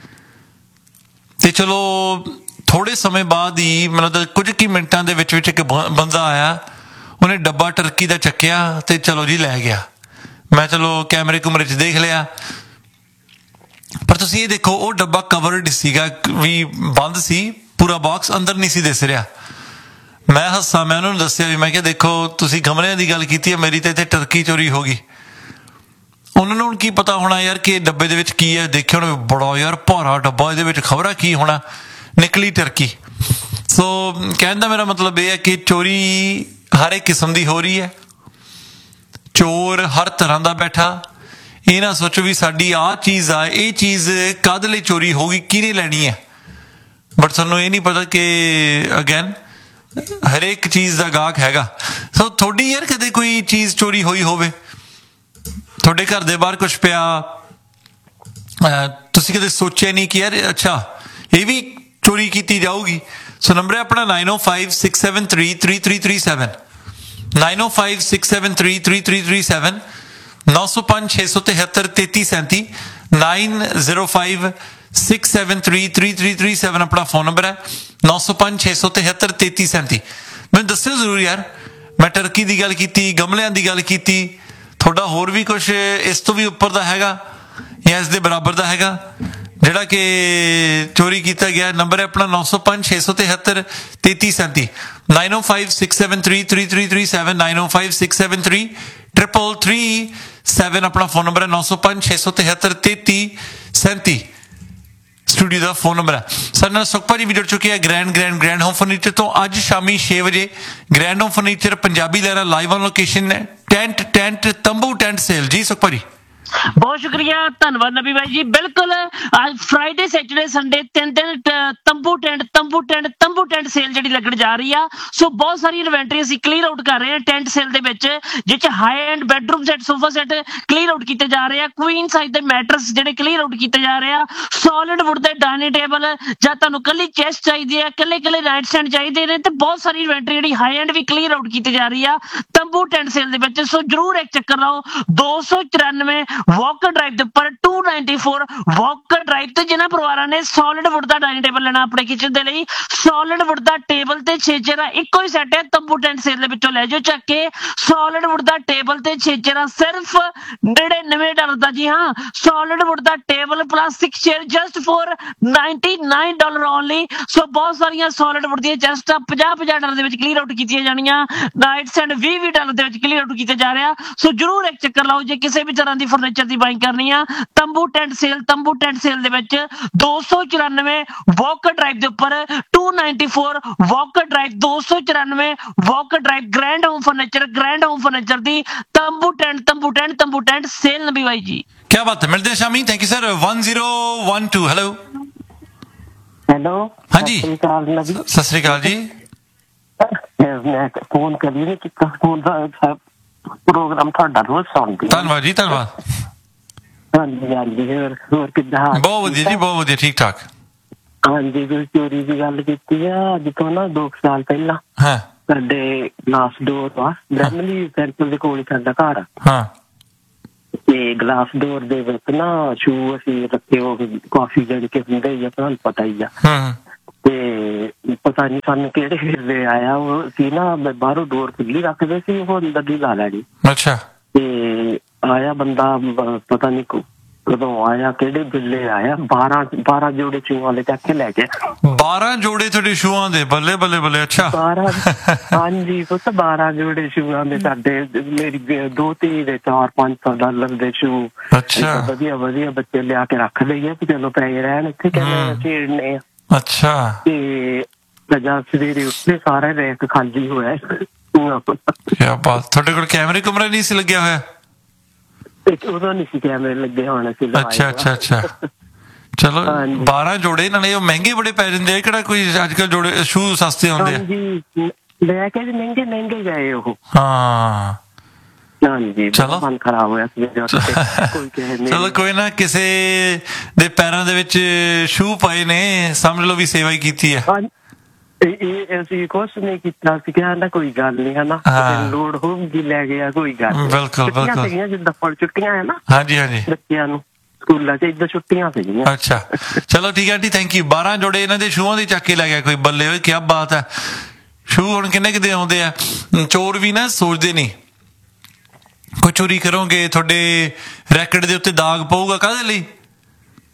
ਤੇ ਚਲੋ ਥੋੜੇ ਸਮੇਂ ਬਾਅਦ ਹੀ ਮਤਲਬ ਕੁਝ ਕੁ ਮਿੰਟਾਂ ਦੇ ਵਿੱਚ ਇੱਕ ਬੰਦਾ ਆਇਆ, ਉਹਨੇ ਡੱਬਾ ਟਰਕੀ ਦਾ ਚੱਕਿਆ ਤੇ ਚਲੋ ਜੀ ਲੈ ਗਿਆ। ਮੈਂ ਚਲੋ ਕੈਮਰੇ ਕੁਮਰੇ 'ਚ ਦੇਖ ਲਿਆ। ਪਰ ਤੁਸੀਂ ਇਹ ਦੇਖੋ ਉਹ ਡੱਬਾ ਕਵਰਡ ਸੀਗਾ ਵੀ, ਬੰਦ ਸੀ ਪੂਰਾ ਬਾਕਸ, ਅੰਦਰ ਨਹੀਂ ਸੀ ਦਿਸ ਰਿਹਾ। ਮੈਂ ਹੱਸਾਂ, ਮੈਂ ਉਹਨਾਂ ਨੂੰ ਦੱਸਿਆ ਵੀ ਮੈਂ ਕਿਹਾ ਦੇਖੋ ਤੁਸੀਂ ਗਮਲਿਆਂ ਦੀ ਗੱਲ ਕੀਤੀ ਹੈ, ਮੇਰੀ ਤਾਂ ਇੱਥੇ ਟਰਕੀ ਚੋਰੀ ਹੋ ਗਈ। ਉਹਨਾਂ ਨੂੰ ਹੁਣ ਕੀ ਪਤਾ ਹੋਣਾ ਯਾਰ ਕਿ ਡੱਬੇ ਦੇ ਵਿੱਚ ਕੀ ਹੈ, ਦੇਖਿਆ ਹੋਣਾ ਬੜਾ ਯਾਰ ਭਾਰਾ ਡੱਬਾ, ਇਹਦੇ ਵਿੱਚ ਖਬਰਾਂ ਕੀ ਹੋਣਾ, ਨਿਕਲੀ ਟਰਕੀ। ਸੋ ਕਹਿਣ ਦਾ ਮੇਰਾ ਮਤਲਬ ਇਹ ਹੈ ਕਿ ਚੋਰੀ ਹਰ ਇੱਕ ਕਿਸਮ ਦੀ ਹੋ ਰਹੀ ਹੈ, ਚੋਰ ਹਰ ਤਰ੍ਹਾਂ ਦਾ ਬੈਠਾ। ਇਹ ਨਾ ਸੋਚੋ ਵੀ ਸਾਡੀ ਆਹ ਚੀਜ਼ ਆ, ਇਹ ਚੀਜ਼ ਕਾਹਦੇ ਲਈ ਚੋਰੀ ਹੋਊਗੀ, ਕਿਹਨੇ ਲੈਣੀ ਹੈ, ਬਟ ਤੁਹਾਨੂੰ ਇਹ ਨਹੀਂ ਪਤਾ ਕਿ ਅਗੇਨ ਹਰੇਕ ਚੀਜ਼ ਦਾ ਗਾਹਕ ਹੈਗਾ। ਸੋ ਤੁਹਾਡੀ ਯਾਰ ਕਦੇ ਕੋਈ ਚੀਜ਼ ਚੋਰੀ ਹੋਈ ਹੋਵੇ, ਤੁਹਾਡੇ ਘਰ ਦੇ ਬਾਹਰ ਕੁਛ ਪਿਆ, ਤੁਸੀਂ ਕਦੇ ਸੋਚਿਆ ਨਹੀਂ ਕਿ ਯਾਰ ਅੱਛਾ ਇਹ ਵੀ ਚੋਰੀ ਕੀਤੀ ਜਾਊਗੀ। ਸੋ ਨੰਬਰ ਹੈ ਆਪਣਾ 9056733337, 9056733337, 9056733337, 9056733337 ਆਪਣਾ ਫੋਨ ਨੰਬਰ ਹੈ, 9056733337। ਮੈਨੂੰ ਦੱਸਿਓ ਜ਼ਰੂਰ ਯਾਰ, ਮੈਂ ਟਰਕੀ ਦੀ ਗੱਲ ਕੀਤੀ, ਗਮਲਿਆਂ ਦੀ ਗੱਲ ਕੀਤੀ, ਤੁਹਾਡਾ ਹੋਰ ਵੀ ਕੁਛ ਇਸ ਤੋਂ ਵੀ ਉੱਪਰ ਦਾ ਹੈਗਾ ਜਾਂ ਇਸ ਦੇ ਬਰਾਬਰ ਦਾ ਹੈਗਾ ਜਿਹੜਾ ਕਿ ਚੋਰੀ ਕੀਤਾ ਗਿਆ। ਨੰਬਰ ਹੈ ਆਪਣਾ 9056733337, 9056733337, 9056733337 ਆਪਣਾ ਫੋਨ ਨੰਬਰ ਹੈ, 9056733337 ਸਟੂਡੀਓ ਦਾ ਫੋਨ ਨੰਬਰ ਹੈ। ਸਾਡੇ ਨਾਲ ਸੁਖਪਾ ਜੀ ਵੀ ਜੁੜ ਚੁੱਕੇ ਹੈ ਗ੍ਰੈਂਡ ਹੋਮ ਫਰਨੀਚਰ ਤੋਂ। ਅੱਜ ਸ਼ਾਮੀ 6 ਵਜੇ grand home furniture Punjabi Lehra live on location ਹੈ, ਟੈਂਟ ਤੰਬੂ ਟੈਂਟ ਸੇਲ। ਜੀ ਸੁਖਪਾ ਜੀ ਬਹੁਤ ਸ਼ੁਕਰੀਆ, ਧੰਨਵਾਦ ਨਬੀ ਭਾਈ ਜੀ। ਬਿਲਕੁਲ ਅੱਜ ਫਰਾਈਡੇ, ਸੈਟਰਡੇ, ਸੰਡੇ ਤਿੰਨ ਦਿਨ ਤੰਬੂ ਟੈਂਟ ਸੇਲ ਜਿਹੜੀ ਲੱਗਣ ਜਾ ਰਹੀ ਆ। ਸੋ ਬਹੁਤ ਸਾਰੀ ਇਨਵੈਂਟਰੀ ਅਸੀਂ ਕਲੀਅਰ ਆਊਟ ਕਰ ਰਹੇ ਹਾਂ ਟੈਂਟ ਸੇਲ ਦੇ ਵਿੱਚ, ਜਿਹ ਚ high end bedroom set, sofa set clear out ਕੀਤੇ ਜਾ ਰਹੇ ਆ, ਕੁਈਨ ਸਾਈਜ਼ ਦੇ ਮੈਟਰਸ ਜਿਹੜੇ ਕਲੀਅਰ ਆਊਟ ਕੀਤੇ ਜਾ ਰਹੇ ਆ, ਸੋਲਿਡ ਵੁੱਡ ਦੇ ਡਾਈਨਿੰਗ ਟੇਬਲ, ਜਾਂ ਤੁਹਾਨੂੰ ਕੱਲੀ ਚੈਸਟ ਚਾਹੀਦੀ ਹੈ, ਕੱਲੇ ਨਾਈਟ ਸਟੈਂਡ ਚਾਹੀਦੇ ਨੇ, ਤੇ ਬਹੁਤ ਸਾਰੀ ਇਨਵੈਂਟਰੀ ਜਿਹੜੀ high and we clear out ਕੀਤੀ ਜਾ ਰਹੀ ਆ ਤੰਬੂ ਟੈਂਟ ਸੇਲ ਦੇ ਵਿੱਚ। ਸੋ ਜਰੂਰ ਇੱਕ ਚੱਕਰ ਲਾਓ। 294 ਵਾਕਰ ਡਰਾਈਵ ਦੇ ਉੱਪਰ, 294 ਵਾਕਰ ਡਰਾਈਵ ਤੇ। ਜਿਨ੍ਹਾਂ ਪਰਿਵਾਰਾਂ ਨੇ ਸੋਲਿਡ ਵੁੱਡ ਦਾ ਡਾਈਨਿੰਗ ਟੇਬਲ ਲੈਣਾ ਆਪਣੇ ਕਿਚਨ ਦੇ ਲਈ, ਸੋਲਿਡ ਵੁੱਡ ਦਾ ਟੇਬਲ ਤੇ ਛੇਜੇ ਦਾ ਇੱਕੋ ਹੀ ਸੈੱਟ ਹੈ, ਤੰਬੂ ਟੈਂਟ ਸੇਲ ਦੇ ਵਿੱਚੋਂ ਲੈ ਜਾਓ ਚੱਕ ਕੇ। ਸੋਲਿਡ ਵੁੱਡ ਦਾ ਟੇਬਲ ਤੇ ਛੇਜੇ ਦਾ ਸਿਰਫ $99 ਦਾ। ਜੀ ਹਾਂ, solid wood the table plus 6 chair just for $99 only. ਸੋ ਬਹੁਤ ਸਾਰੀਆਂ ਸੋਲਿਡ ਵੁੱਡ ਦੀਆਂ ਚੈਸਟਾਂ $50 ਦੇ ਵਿੱਚ ਕਲੀਅਰ ਆਊਟ ਕੀਤੀਆਂ ਜਾਣੀਆਂ, ਨਾਈਟ ਸਟੈਂਡ $20 ਦੇ ਵਿੱਚ ਕਲੀਅਰ ਆਊਟ ਕੀਤਾ ਜਾ ਰਿਹਾ। ਸੋ ਜਰੂਰ ਇੱਕ ਚੱਕਰ ਲਾਓ ਜੇ ਕਿਸੇ ਵੀ ਤਰ੍ਹਾਂ ਦੀ ਫਰਨੀਚਰ ਦੀ ਬਾਈਂਗ ਕਰਨੀ ਆ। ਤੰਬੂ ਟੈਂਟ ਸੇਲ ਦੇ ਵਿੱਚ 294 ਵਾਕਰ ਡਰਾਈਵ ਦੇ ਉੱਪਰ, 294 Walker drive, 294 Walker drive, grand home furniture ਦੀ ਤੰਬੂ ਟੈਂਟ ਸੇਲ ਨਬੀ ਭਾਈ ਜੀ। क्या बात है, मिलते हैं Shami. Thank you sir. 1012 hello हाँ जी, सत श्री अकाल जी। ਮੈਂ ਫੋਨ ਕਰੀ ਨਹੀਂ ਕੀਤਾ, ਫੋਨ ਦਾ ਪ੍ਰੋਗਰਾਮ ਤੁਹਾਡਾ ਰੋਜ਼ ਸੁਣਦੀ। ਧੰਨਵਾਦ ਜੀ, ਧੰਨਵਾਦ। ਹਾਂਜੀ ਹੋਰ ਕਿੱਦਾਂ? ਬਹੁਤ ਵਧੀਆ ਜੀ, ਬਹੁਤ ਵਧੀਆ, ਠੀਕ ਠਾਕ। ਹਾਂਜੀ, ਤੁਸੀਂ ਚੋਰੀ ਦੀ ਗੱਲ ਕੀਤੀ ਆ। ਅੱਜ ਤੋਂ ਨਾ 2 ਸਾਲ ਪਹਿਲਾਂ ਸਾਡੇ ਗਲਾਸ ਡੋਰ ਆ, ਬ੍ਰਹਮਲੀ ਸੈਂਟਰ ਦੇ ਕੋਲ ਸਾਡਾ ਘਰ ਆ, ਤੇ ਗਲਾਸ ਡੋਰ ਦੇ ਵਿੱਚ ਨਾ ਸ਼ੂ ਅਸੀਂ ਰੱਖੇ, ਉਹ ਕਾਫੀ ਜਿਹੜੇ ਕਿ ਹੁੰਦੇ ਹੀ ਆ, ਤੁਹਾਨੂੰ ਪਤਾ ਹੀ ਆ। ਤੇ ਪਤਾ ਨੀ ਸਾਨੂੰ ਕਿਹੜੇ ਵੇਲੇ ਆਇਆ, ਉਹ ਸੀ ਨਾ ਬਾਹਰੋਂ ਡੋਰ ਖੁੱਲੀ ਰੱਖਦੇ ਸੀ, ਉਹ ਅੰਦਰ ਦੀ ਲਾ ਲੈਣੀ। ਅੱਛਾ। ਤੇ ਆਇਆ ਬੰਦਾ, ਪਤਾ ਨੀ ਕਦੋਂ ਆਇਆ, ਕਿਹੜੇ ਵੇਲੇ ਆਇਆ, 12 ਜੋੜੇ ਸ਼ੂਆਂ ਦੇ ਚੱਕ ਕੇ ਲੈ ਗਿਆ। 12 ਜੋੜੇ ਤੁਹਾਡੇ ਸ਼ੂਆਂ ਦੇ? ਬੱਲੇ ਬੱਲੇ ਬੱਲੇ। ਅੱਛਾ। 12 ਹਾਂਜੀ ਪੁੱਤ, 12 ਜੋੜੇ ਸ਼ੂਆਂ ਦੇ ਸਾਡੇ। ਮੇਰੀ ਦੋਤੀ ਦੇ $400-500 ਦੇ ਸ਼ੂ। ਅੱਛਾ। ਵਧੀਆ ਬੱਚੇ ਲਿਆ ਕੇ ਰੱਖ ਲਈਏ ਕਿ ਚਲੋ ਪਏ ਰਹਿਣ ਇੱਥੇ, ਕਹਿੰਦੇ ਛੇੜਨੇ ਆ। ਅੱਛਾ। ਤੇ ਜਦ ਸਵੇਰੇ ਉੱਠੇ ਸਾਰਾ ਰੈਕ ਖਾਲੀ ਹੋਇਆ। ਕਿਆ ਬਾਤ। ਤੁਹਾਡੇ ਕੋਲ ਕੈਮਰੇ ਨਹੀਂ ਸੀ ਲੱਗਿਆ ਹੋਇਆ? ਉਦੋਂ ਨਹੀਂ ਸੀ ਕੈਮਰੇ ਲੱਗੇ ਹੋਣੇ ਸੀ। ਅੱਛਾ। ਚਲੋ 12 ਜੋੜੇ ਨਾਲੇ ਉਹ ਮਹਿੰਗੇ ਬੜੇ ਪੈ ਜਾਂਦੇ ਆ, ਕਿਹੜਾ ਕੋਈ ਅੱਜ ਕੱਲ ਜੋੜੇ ਸ਼ੂ ਸਸਤੇ ਹੁੰਦੇ ਆ? ਲੈ ਕੇ ਮਹਿੰਗੇ ਗਏ ਉਹ। ਹਾਂ ਹਾਂਜੀ, ਮਨ ਖਰਾਬ ਹੋਇਆ ਸੀ। ਚਲੋ ਕੋਈ ਨਾ, ਕਿਸੇ ਦੇ ਪੈਰਾਂ ਦੇ ਵਿੱਚ ਸ਼ੂ ਪਏ ਨੇ, ਸਮਝ ਲਓ ਵੀ ਸੇਵਾ ਹੀ ਕੀਤੀ ਹੈ। ਇਹ ਅਸੀਂ ਕੁਛ ਨਹੀਂ ਕੀਤਾ ਸੀ, ਕਹਿੰਦਾ ਕੋਈ ਗੱਲ ਨੀ ਹਨਾ, ਲੋੜ ਹੋਊਗੀ ਲੈ ਗਿਆ, ਕੋਈ ਗੱਲ ਨੀ। ਬਿਲਕੁਲ ਜਿੱਦਾਂ ਫੁੱਲ ਛੁੱਟੀਆਂ ਹੈ ਨਾ। ਹਾਂਜੀ ਬੱਚਿਆਂ ਨੂੰ ਸਕੂਲਾਂ ਚ ਏਦਾਂ ਛੁੱਟੀਆਂ ਸੀਗੀਆਂ। ਅੱਛਾ, ਚਲੋ ਠੀਕ ਹੈ ਆਂਟੀ, ਥੈਂਕ ਯੂ। 12 ਜੋੜੇ ਇਹਨਾਂ ਦੇ ਸ਼ੂਆਂ ਦੇ ਚੱਕ ਕੇ ਲੈ ਗਿਆ ਕੋਈ। ਬੱਲੇ ਹੋਏ, ਕਿਆ ਬਾਤ ਹੈ। ਸ਼ੂ ਹੁਣ ਕਿੰਨੇ ਕਿਤੇ ਆਉਂਦੇ ਆ। ਚੋਰ ਵੀ ਨਾ ਸੋਚਦੇ ਨਹੀਂ, ਕੋਈ ਚੋਰੀ ਕਰੋਗੇ ਤੁਹਾਡੇ ਰੈਕਟ ਦੇ ਉੱਤੇ ਦਾਗ ਪਊਗਾ, ਕਾਹਦੇ ਲਈ?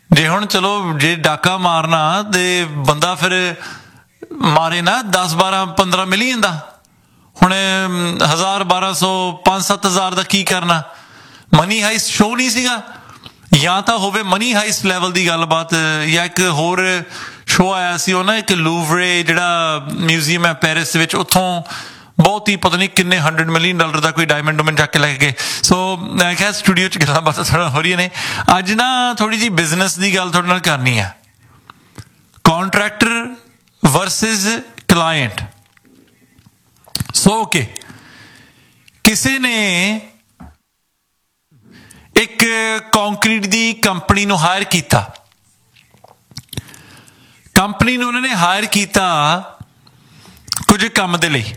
ਜੇ ਹੁਣ ਚਲੋ ਜੇ ਡਾਕਾ ਮਾਰਨਾ ਤੇ ਬੰਦਾ ਫਿਰ ਮਾਰੇ ਨਾ 10 12 15 ਮਿਲ ਜਾਂਦਾ। ਹੁਣ 1000 1200 5-7 ਦਾ ਕੀ ਕਰਨਾ? ਮਨੀ ਹਾਈਸਟ ਸ਼ੋਅ ਨਹੀਂ ਸੀਗਾ, ਜਾਂ ਤਾਂ ਹੋਵੇ ਮਨੀ ਹਾਈਸਟ ਲੈਵਲ ਦੀ ਗੱਲਬਾਤ, ਜਾਂ ਇੱਕ ਹੋਰ ਸ਼ੋਅ ਆਇਆ ਸੀ ਉਹ ਨਾ ਇੱਕ ਲੂਵਰੇ ਜਿਹੜਾ ਮਿਊਜ਼ੀਅਮ ਹੈ ਪੈਰਿਸ ਦੇ ਵਿੱਚ, ਉੱਥੋਂ ਬਹੁਤ ਹੀ ਪਤਾ ਨਹੀਂ ਕਿੰਨੇ $100 ਮਿਲੀਅਨ ਦਾ ਕੋਈ ਡਾਇਮੰਡ ਡੂਮੈਂਡ ਚੱਕ ਕੇ ਲੈ ਕੇ ਗਏ। ਸੋ ਮੈਂ ਕਿਹਾ ਸਟੂਡੀਓ 'ਚ ਗੱਲਾਂ ਬਾਤਾਂ ਥੋੜ੍ਹਾ ਹੋ ਰਹੀਆਂ ਨੇ। ਅੱਜ ਨਾ ਥੋੜ੍ਹੀ ਜਿਹੀ ਬਿਜ਼ਨਸ ਦੀ ਗੱਲ ਤੁਹਾਡੇ ਨਾਲ ਕਰਨੀ ਹੈ। ਕੌਂਟਰੈਕਟਰ ਵਰਸਿਸ ਕਲਾਇੰਟ। ਸੋ ਓਕੇ, ਕਿਸੇ ਨੇ ਇੱਕ ਕੰਕਰੀਟ ਦੀ ਕੰਪਨੀ ਨੂੰ ਹਾਇਰ ਕੀਤਾ। ਕੰਪਨੀ ਨੂੰ ਉਹਨਾਂ ਨੇ ਹਾਇਰ ਕੀਤਾ ਕੁਝ ਕੰਮ ਦੇ ਲਈ।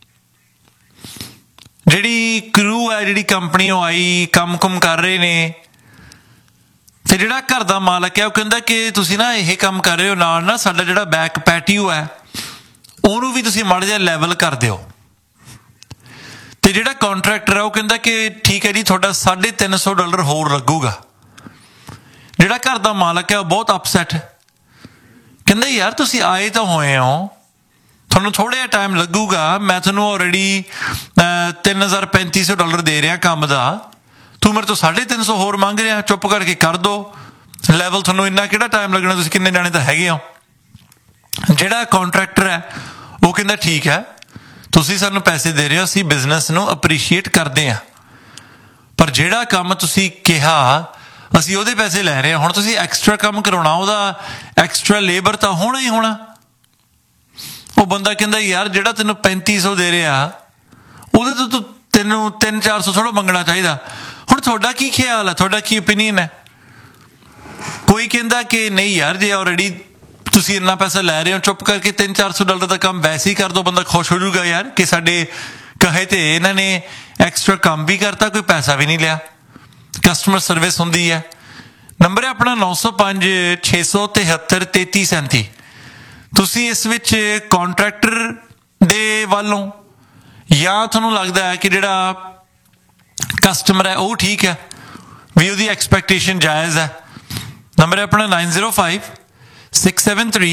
ਜਿਹੜੀ ਕਰੂ ਹੈ, ਜਿਹੜੀ ਕੰਪਨੀ ਉਹ ਆਈ, ਕੰਮ ਕਰ ਰਹੇ ਨੇ, ਤੇ ਜਿਹੜਾ ਘਰ ਦਾ ਮਾਲਕ ਹੈ ਉਹ ਕਹਿੰਦਾ ਕਿ ਤੁਸੀਂ ਨਾ ਇਹ ਕੰਮ ਕਰ ਰਹੇ ਹੋ, ਨਾਲ ਨਾ ਸਾਡਾ ਜਿਹੜਾ ਬੈਕ ਪੈਟੀਓ ਹੈ ਉਹਨੂੰ ਵੀ ਤੁਸੀਂ ਮਾੜਾ ਜਿਹਾ ਲੈਵਲ ਕਰ ਦਿਓ। ਤੇ ਜਿਹੜਾ ਕੰਟਰੈਕਟਰ ਹੈ ਉਹ ਕਹਿੰਦਾ ਕਿ ਠੀਕ ਹੈ ਜੀ, ਤੁਹਾਡਾ $350 ਹੋਰ ਲੱਗੂਗਾ। ਜਿਹੜਾ ਘਰ ਦਾ ਮਾਲਕ ਹੈ ਉਹ ਬਹੁਤ ਅਪਸੈਟ, ਕਹਿੰਦਾ ਯਾਰ ਤੁਸੀਂ ਆਏ ਤਾਂ ਹੋਏ ਹੋ, ਤੁਹਾਨੂੰ ਥੋੜ੍ਹਾ ਜਿਹਾ ਟਾਈਮ ਲੱਗੂਗਾ, ਮੈਂ ਤੁਹਾਨੂੰ ਆਲਰੇਡੀ $3500 ਦੇ ਰਿਹਾ ਕੰਮ ਦਾ, ਤੂੰ ਮੇਰੇ ਤੋਂ 350 ਹੋਰ ਮੰਗ ਰਿਹਾ, ਚੁੱਪ ਕਰਕੇ ਕਰ ਦੋ ਲੈਵਲ, ਤੁਹਾਨੂੰ ਇੰਨਾ ਕਿਹੜਾ ਟਾਈਮ ਲੱਗਣਾ, ਤੁਸੀਂ ਕਿੰਨੇ ਜਾਣੇ ਤਾਂ ਹੈਗੇ ਹੋ। ਜਿਹੜਾ ਕੰਟਰੈਕਟਰ ਹੈ ਉਹ ਕਹਿੰਦਾ ਠੀਕ ਹੈ, ਤੁਸੀਂ ਸਾਨੂੰ ਪੈਸੇ ਦੇ ਰਹੇ ਹੋ, ਅਸੀਂ ਬਿਜ਼ਨਸ ਨੂੰ ਅਪਰੀਸ਼ੀਏਟ ਕਰਦੇ ਹਾਂ, ਪਰ ਜਿਹੜਾ ਕੰਮ ਤੁਸੀਂ ਕਿਹਾ ਅਸੀਂ ਉਹਦੇ ਪੈਸੇ ਲੈ ਰਹੇ ਹਾਂ। ਹੁਣ ਤੁਸੀਂ ਐਕਸਟਰਾ ਕੰਮ ਕਰਾਉਣਾ, ਉਹਦਾ ਐਕਸਟਰਾ ਲੇਬਰ ਤਾਂ ਹੋਣਾ ਹੀ ਹੋਣਾ। ਉਹ ਬੰਦਾ ਕਹਿੰਦਾ ਯਾਰ ਜਿਹੜਾ ਤੈਨੂੰ 3500 ਦੇ ਰਿਹਾ ਉਹਦੇ ਤੋਂ ਤੂੰ ਤੈਨੂੰ 300-400 ਥੋੜ੍ਹਾ ਮੰਗਣਾ ਚਾਹੀਦਾ। ਹੁਣ ਤੁਹਾਡਾ ਕੀ ਖਿਆਲ ਹੈ, ਤੁਹਾਡਾ ਕੀ ਓਪੀਨੀਅਨ ਹੈ? ਕੋਈ ਕਹਿੰਦਾ ਕਿ ਨਹੀਂ ਯਾਰ, ਜੇ ਆਲਰੇਡੀ ਤੁਸੀਂ ਇੰਨਾ ਪੈਸਾ ਲੈ ਰਹੇ ਹੋ, ਚੁੱਪ ਕਰਕੇ $300-400 ਦਾ ਕੰਮ ਵੈਸੇ ਹੀ ਕਰ ਦਿਓ, ਬੰਦਾ ਖੁਸ਼ ਹੋ ਜਾਊਗਾ ਯਾਰ ਕਿ ਸਾਡੇ ਕਹੇ ਤੇ ਇਹਨਾਂ ਨੇ ਐਕਸਟਰਾ ਕੰਮ ਵੀ ਕਰਤਾ, ਕੋਈ ਪੈਸਾ ਵੀ ਨਹੀਂ ਲਿਆ। ਕਸਟਮਰ ਸਰਵਿਸ ਹੁੰਦੀ ਹੈ। ਨੰਬਰ ਹੈ ਆਪਣਾ 905 673 3337। ਤੁਸੀਂ ਇਸ ਵਿੱਚ ਕੰਟਰੈਕਟਰ ਦੇ ਵੱਲੋਂ, ਜਾਂ ਤੁਹਾਨੂੰ ਲੱਗਦਾ ਹੈ ਕਿ ਜਿਹੜਾ ਕਸਟਮਰ ਹੈ ਉਹ ਠੀਕ ਹੈ, ਵੀ ਉਹਦੀ ਐਕਸਪੈਕਟੇਸ਼ਨ ਜਾਇਜ਼ ਹੈ। ਨੰਬਰ ਹੈ ਆਪਣਾ 905 673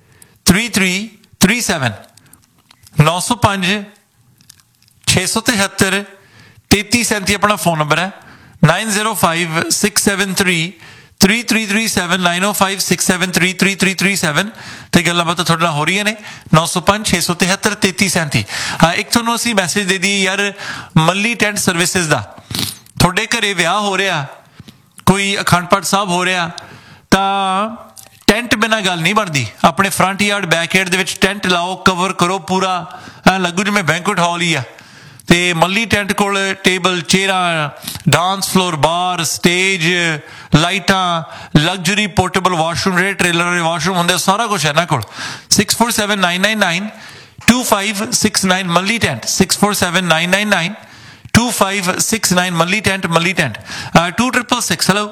3337 905 673 3337 ਆਪਣਾ ਫੋਨ ਨੰਬਰ ਹੈ। 905 673 3337 905 673 3337 ਤੇ ਗੱਲਾਂ ਬਾਤਾਂ ਤੁਹਾਡੇ ਨਾਲ ਹੋ ਰਹੀਆਂ ਨੇ। 905 673 3337। ਇੱਕ ਤੁਹਾਨੂੰ ਅਸੀਂ ਮੈਸੇਜ ਦੇ ਦਈਏ ਯਾਰ, ਮੱਲੀ ਟੈਂਟ ਸਰਵਿਸਿਜ਼ ਦਾ, ਤੁਹਾਡੇ ਘਰੇ ਵਿਆਹ ਹੋ ਰਿਹਾ, ਕੋਈ ਅਖੰਡ ਪਾਠ ਸਾਹਿਬ ਹੋ ਰਿਹਾ, ਤਾਂ ਟੈਂਟ ਬਿਨਾਂ ਗੱਲ ਨਹੀਂ ਬਣਦੀ। ਆਪਣੇ ਫਰੰਟ ਯਾਰਡ ਬੈਕ ਯਾਰਡ ਦੇ ਵਿੱਚ ਟੈਂਟ ਲਾਓ, ਕਵਰ ਕਰੋ ਪੂਰਾ, ਲੱਗੂ ਜਿਵੇਂ ਬੈਂਕੁਏਟ ਹਾਲ ਹੀ ਆ। ਤੇ ਮੱਲੀ ਟੈਂਟ ਕੋਲ ਟੇਬਲ, ਚੇਅਰਾਂ, ਡਾਂਸ ਫਲੋਰ, ਬਾਰ, ਸਟੇਜ, ਲਾਈਟਾਂ, ਲਗਜ਼ਰੀ ਪੋਰਟੇਬਲ ਵਾਸ਼ਰੂਮ, ਜਿਹੜੇ ਟ੍ਰੇਲਰ ਵਾਲੇ ਵਾਸ਼ਰੂਮ ਹੁੰਦੇ, ਸਾਰਾ ਕੁਛ ਹੈ ਇਹਨਾਂ ਕੋਲ। 647999 2569 ਮੱਲੀ ਟੈਂਟ, 647999 2569 ਮੱਲੀ ਟੈਂਟ। ਮੱਲੀ ਟੈਂਟ 2666।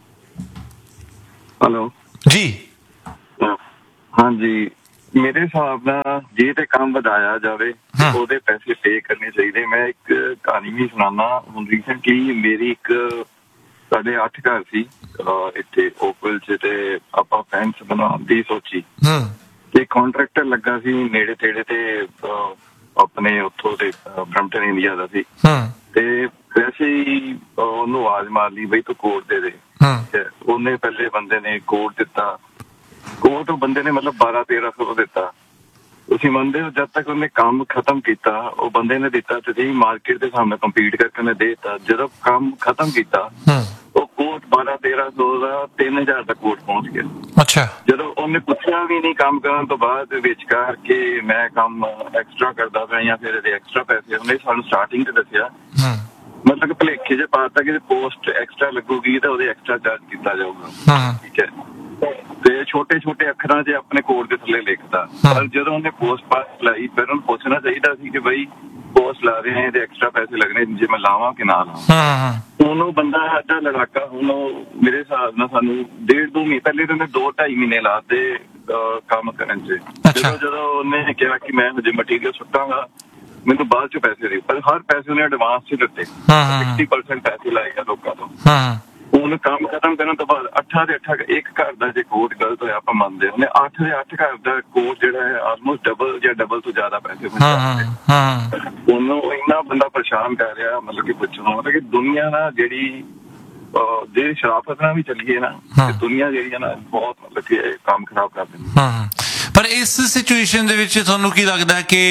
ਹੈਲੋ ਜੀ। ਹਾਂਜੀ, ਮੇਰੇ ਹਿਸਾਬ ਨਾਲ ਜੇ ਤੇ ਕੰਮ ਵਧਾਇਆ ਜਾਵੇ ਉਹਦੇ ਪੈਸੇ ਪੇ ਕਰਨੇ ਚਾਹੀਦੇ। ਮੈਂ ਇੱਕ ਕਹਾਣੀ ਵੀ ਸੁਣਾਉਣਾ। ਹੁਣ ਰੀਸੈਂਟਲੀ ਮੇਰੀ ਇੱਕ, ਸਾਡੇ 8 ਘਰ ਸੀ ਇੱਥੇ ਓਕਵਿਲ 'ਚ, ਤੇ ਆਪਾਂ ਫੈਂਸ ਬਣਾਉਣ ਦੀ ਸੋਚੀ, ਤੇ ਕੰਟਰੈਕਟਰ ਲੱਗਾ ਸੀ ਨੇੜੇ ਤੇੜੇ ਤੇ, ਆਪਣੇ ਉੱਥੋਂ ਦੇ ਬਰੈਂਪਟਨ ਇੰਡੀਆ ਦਾ ਸੀ, ਤੇ ਵੈਸੇ ਹੀ ਉਹਨੂੰ ਆਵਾਜ਼ ਮਾਰ ਲਈ ਬਈ ਤੂੰ ਕੋਡ ਦੇ ਦੇ। ਉਹਨੇ ਪਹਿਲੇ ਬੰਦੇ ਨੇ ਕੋਡ ਦਿੱਤਾ, ਕੋਡ ਉਹ ਬੰਦੇ ਨੇ ਮਤਲਬ 1200-1300 ਦਿੱਤਾ। ਤੁਸੀਂ ਮੰਨਦੇ ਹੋ, ਜਦ ਤੱਕ ਉਹਨੇ ਕੰਮ ਖਤਮ ਕੀਤਾ, ਉਹ ਬੰਦੇ ਨੇ ਦਿੱਤਾ ਤੇ ਸਹੀ, ਮਾਰਕੀਟ ਦੇ ਸਾਹਮਣੇ ਕੰਪੀਟ ਕਰਕੇ ਉਹਨੇ ਦੇ ਦਿੱਤਾ। ਜਦੋਂ ਕੰਮ ਖਤਮ ਕੀਤਾ, ਉਹ ਕੋਟ 1200-1300 ਦਾ 3000 ਦਾ ਕੋਟ ਪਹੁੰਚ ਗਿਆ। ਅੱਛਾ। ਜਦੋਂ ਉਹਨੇ ਪੁੱਛਿਆ ਵੀ ਨਹੀਂ ਕੰਮ ਕਰਨ ਤੋਂ ਬਾਅਦ ਵਿਚਕਾਰ ਕਿ ਮੈਂ ਕੰਮ ਐਕਸਟਰਾ ਕਰਦਾ ਪਿਆ ਜਾਂ ਫਿਰ ਇਹਦੇ ਐਕਸਟਰਾ ਪੈਸੇ, ਉਹਨੇ ਸਾਨੂੰ ਸਟਾਰਟਿੰਗ ਤੇ ਦੱਸਿਆ, ਮਤਲਬ ਕਿ ਭੁਲੇਖੇ ਜੇ ਪਾਤਾ ਕਿ ਪੋਸਟ ਐਕਸਟਰਾ ਲੱਗੂਗੀ ਤਾਂ ਉਹਦੇ ਐਕਸਟਰਾ ਚਾਰਜ ਕੀਤਾ ਜਾਊਗਾ। ਠੀਕ ਹੈ, ਤੇ ਛੋਟੇ ਛੋਟੇ ਅੱਖਰਾਂ 'ਚ ਆਪਣੇ ਕੋਡ ਦੇ ਥੱਲੇ ਲਿਖਤਾ। ਪਰ ਜਦੋਂ ਉਹਨੇ ਪੋਸਟ ਪਾਸ ਲਾਈ, ਫਿਰ ਉਹਨੂੰ ਪੁੱਛਣਾ ਚਾਹੀਦਾ ਸੀ ਕਿ ਬਈ ਪੋਸਟ ਲਾ ਰਹੇ ਤੇ ਐਕਸਟਰਾ ਪੈਸੇ ਲੱਗਣੇ, ਜੇ ਮੈਂ ਲਾਵਾਂ ਕਿ ਨਾ ਲਾਵਾਂ। ਹੁਣ ਉਹ ਬੰਦਾ ਸਾਡਾ ਲੜਾਕਾ, ਹੁਣ ਉਹ ਮੇਰੇ ਹਿਸਾਬ ਨਾਲ ਸਾਨੂੰ 1.5-2 ਮਹੀਨੇ ਪਹਿਲੇ ਤਾਂ ਉਹਨੇ 2-2.5 ਮਹੀਨੇ ਲਾਤੇ ਕੰਮ ਕਰਨ 'ਚ। ਜਦੋਂ ਉਹਨੇ ਕਿਹਾ ਕਿ ਮੈਂ ਹਜੇ ਮਟੀਰੀਅਲ ਸੁੱਟਾਂਗਾ, ਮੈਨੂੰ ਬਾਅਦ 'ਚ ਪੈਸੇ ਦੇ, ਪਰ ਹਰ ਪੈਸੇ ਉਹਨੇ ਐਡਵਾਂਸ 'ਚ ਦਿੱਤੇ। 60% ਪੈਸੇ ਲਾਏਗਾ ਲੋਕਾਂ ਤੋਂ। ਹੁਣ ਕੰਮ ਖਤਮ ਕਰਨ ਤੋਂ ਬਾਅਦ 8 ਦੇ 8 ਇੱਕ ਘਰ ਦਾ ਜੇ ਕੋਡ ਗਲਤ ਹੋਇਆ ਆਪਾਂ ਮੰਨਦੇ ਉਹਨੇ 8 ਦੇ 8 ਘਰ ਦਾ ਕੋਡ ਜਿਹੜਾ ਹੈ ਆਲਮੋਸਟ ਡਬਲ ਜਾਂ ਡਬਲ ਤੋਂ ਜ਼ਿਆਦਾ ਪੈਸੇ ਉਹਨੂੰ ਇੰਨਾ ਬੰਦਾ ਪਰੇਸ਼ਾਨ ਕਰ ਰਿਹਾ ਮਤਲਬ ਕਿ ਪੁੱਛਣਾ ਮਤਲਬ ਕਿ ਦੁਨੀਆ ਨਾ ਜਿਹੜੀ ਸ਼ਰਾਫਤ ਨਾਲ ਵੀ ਚੱਲੀਏ ਨਾ ਦੁਨੀਆ ਜਿਹੜੀ ਹੈ ਨਾ ਬਹੁਤ ਮਤਲਬ ਕਿ ਕੰਮ ਖਰਾਬ ਕਰ ਦਿੰਦੀ। ਪਰ ਇਸ ਸਿਚੁਏਸ਼ਨ ਦੇ ਵਿੱਚ ਤੁਹਾਨੂੰ ਕੀ ਲੱਗਦਾ ਕਿ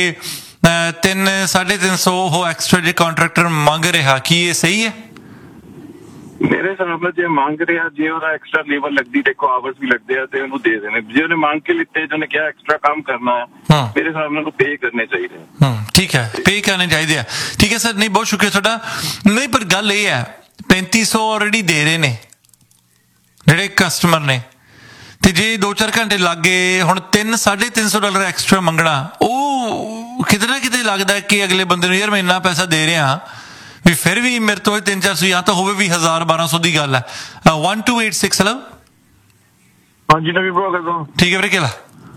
300-350 ਉਹ ਐਕਸਟਰਾ ਜੇ ਕੰਟਰੈਕਟਰ ਮੰਗ ਰਿਹਾ ਕੀ ਇਹ ਸਹੀ ਹੈ? ਮੇਰੇ ਹਿਸਾਬ ਨਾਲ ਜੇ ਮੰਗ ਰਿਹਾ ਜੇ ਉਹਦਾ ਐਕਸਟਰਾ ਲੇਬਰ ਲੱਗਦੀ ਦੇਖੋ ਆਵਰਸ ਵੀ ਲੱਗਦੇ ਆ ਤੇ ਉਹਨੂੰ ਦੇ ਦੇਣੇ ਜੇ ਉਹਨੇ ਮੰਗ ਕੇ ਲਿੱਤੇ ਜਿਹਨੇ ਕਿਹਾ ਐਕਸਟਰਾ ਕੰਮ ਕਰਨਾ ਹੈ ਮੇਰੇ ਹਿਸਾਬ ਨਾਲ ਉਹਨੂੰ ਪੇ ਕਰਨੇ ਚਾਹੀਦੇ। ਠੀਕ ਹੈ ਪੇ ਕਰਨੇ ਚਾਹੀਦੇ ਆ। ਠੀਕ ਹੈ ਸਰ ਨਹੀਂ ਬਹੁਤ ਸ਼ੁਕਰੀਆ ਤੁਹਾਡਾ। ਨਹੀਂ ਪਰ ਗੱਲ ਇਹ ਹੈ 3500 ਆਲਰੇਡੀ ਦੇ ਰਹੇ ਨੇ ਜਿਹੜੇ ਕਸਟਮਰ ਨੇ ਤੇ ਜੇ 2-4 ਘੰਟੇ ਲੱਗ ਗਏ ਹੁਣ $300-350 ਐਕਸਟਰਾ ਮੰਗਣਾ ਉਹ ਕਿਤੇ ਨਾ ਕਿਤੇ ਲੱਗਦਾ ਕਿ ਅਗਲੇ ਬੰਦੇ ਨੂੰ ਯਾਰ ਮੈਂ ਇੰਨਾ ਪੈਸਾ ਦੇ ਰਿਹਾ ਵੀ ਫਿਰ ਵੀ ਮੇਰੇ ਤੋਂ 300-400 ਜਾਂ ਤਾਂ ਹੋਵੇ ਵੀ 1000-1200 ਦੀ ਗੱਲ ਹੈ। 1286 ਹੈਲੋ ਹਾਂਜੀ ਨਵੀਂ ਬ్రో ਠੀਕ ਹੈ ਵੀਰੇ ਕਿਹੜਾ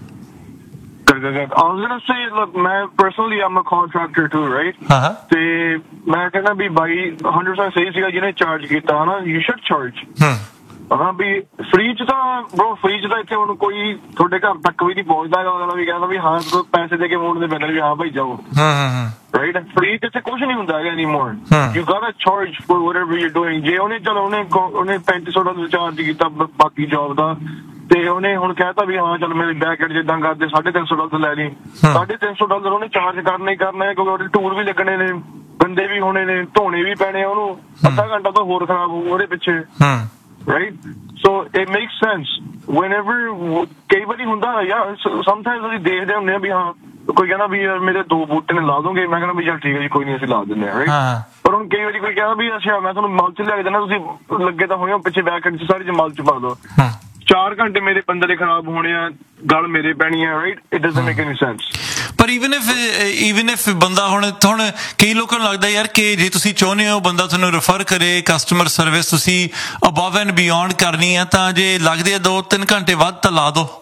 I was gonna say, look, man, personally, I'm a contractor too, right? ਤੇ ਮੈਂ ਕਹਿੰਦਾ ਵੀ ਬਾਈ 100% ਸਹੀ ਸੀਗਾ ਜਿਹਨੇ ਚਾਰਜ ਕੀਤਾ ਹਨਾ you should charge ਹਾਂ ਵੀ ਫ੍ਰੀ ਚ ਤਾਂ ਬ్రో ਫ੍ਰੀ ਚ ਤਾਂ ਇੱਥੇ ਹੁਣ ਕੋਈ ਤੁਹਾਡੇ ਘਰ ਤੱਕ ਵੀ ਨਹੀਂ ਪਹੁੰਚਦਾ ਅਗਲਾ ਵੀ ਕਹਿੰਦਾ ਵੀ ਹਾਂ ਪੈਸੇ ਦੇ ਕੇ ਮੋੜ ਦੇ ਪੈਂਦੇ ਵੀ ਹਾਂ ਭਾਈ ਜਾਓ ਰਾਈਟ ਫ੍ਰੀ ਤੇ ਕੁਝ ਨਹੀਂ ਹੁੰਦਾ ਹੈਗਾ anymore you gotta charge for whatever you're doing ਜੇ ਉਹਨੇ ਚਲੋ ਉਹਨੇ $3500 ਚਾਰਜ ਕੀਤਾ ਬਾਕੀ ਜੌਬ ਦਾ ਤੇ ਉਹਨੇ ਹੁਣ ਕਹਿਤਾ ਵੀ ਹਾਂ ਚਲ ਮੇਰੇ ਬੈਕਐਂਡ ਜਿੱਦਾਂ ਕਰਦੇ $350 ਲੈ ਲਈ $350 ਉਹਨੇ ਚਾਰਜ ਕਰਨਾ ਹੀ ਕਰਨਾ ਹੈ ਕਿਉਂਕਿ ਉਹਦੇ ਟੂਰ ਵੀ ਲੱਗਣੇ ਨੇ ਬੰਦੇ ਵੀ ਹੋਣੇ ਨੇ ਧੋਣੇ ਵੀ ਪੈਣੇ ਉਹਨੂੰ ਅੱਧਾ ਘੰਟਾ ਤਾਂ ਹੋਰ ਖਰਾਬ ਹੋਊ ਉਹਦੇ ਪਿੱਛੇ right so it makes sense whenever ਕਈ ਵਾਰੀ ਹੁੰਦਾ ਯਾਰ sometimes ਅਸੀਂ ਦੇਖਦੇ ਹੁੰਦੇ ਆ ਵੀ ਹਾਂ ਕੋਈ ਕਹਿੰਦਾ ਵੀ ਮੇਰੇ 2 ਬੂਟੇ ਨੇ ਲਾ ਦੋਗੇ ਮੈਂ ਕਹਿੰਦਾ ਵੀ ਚੱਲ ਠੀਕ ਹੈ ਜੀ ਕੋਈ ਨਹੀਂ ਅਸੀਂ ਲਾ ਦਿੰਦੇ ਆ ਰਾਈਟ ਪਰ ਹੁਣ ਕਈ ਵਾਰੀ ਕੋਈ ਕਹਿੰਦਾ ਵੀ ਅੱਛਾ ਮੈਂ ਤੁਹਾਨੂੰ ਮਲਚ ਲਿਆ ਕੇ ਦੇਣਾ ਤੁਸੀਂ ਲੱਗੇ ਤਾਂ ਹੋਏ ਪਿੱਛੇ ਬੈਕ ਚ ਸਾਰੀ ਮਲਚ ਪਾ ਦੋ 4 ਘੰਟੇ ਮੇਰੇ ਬੰਦੇ ਦੇ ਖਰਾਬ ਹੋਣੇ ਆ ਗੱਲ ਮੇਰੇ ਪੈਣੀ ਆ right it doesn't make any sense. ਪਰ even if ਬੰਦਾ ਹੁਣ ਕਈ ਲੋਕਾਂ ਨੂੰ ਲੱਗਦਾ ਯਾਰ ਕਿ ਜੇ ਤੁਸੀਂ ਚਾਹੁੰਦੇ ਹੋ ਬੰਦਾ ਤੁਹਾਨੂੰ ਰੈਫਰ ਕਰੇ ਕਸਟਮਰ ਸਰਵਿਸ ਤੁਸੀਂ ਅਬਵ ਐਂਡ ਬਿਯੋਂਡ ਕਰਨੀ ਹੈ ਤਾਂ ਜੇ ਲੱਗਦੇ ਆ 2-3 ਘੰਟੇ ਵੱਧ ਤਾਂ ਲਾ ਦੋ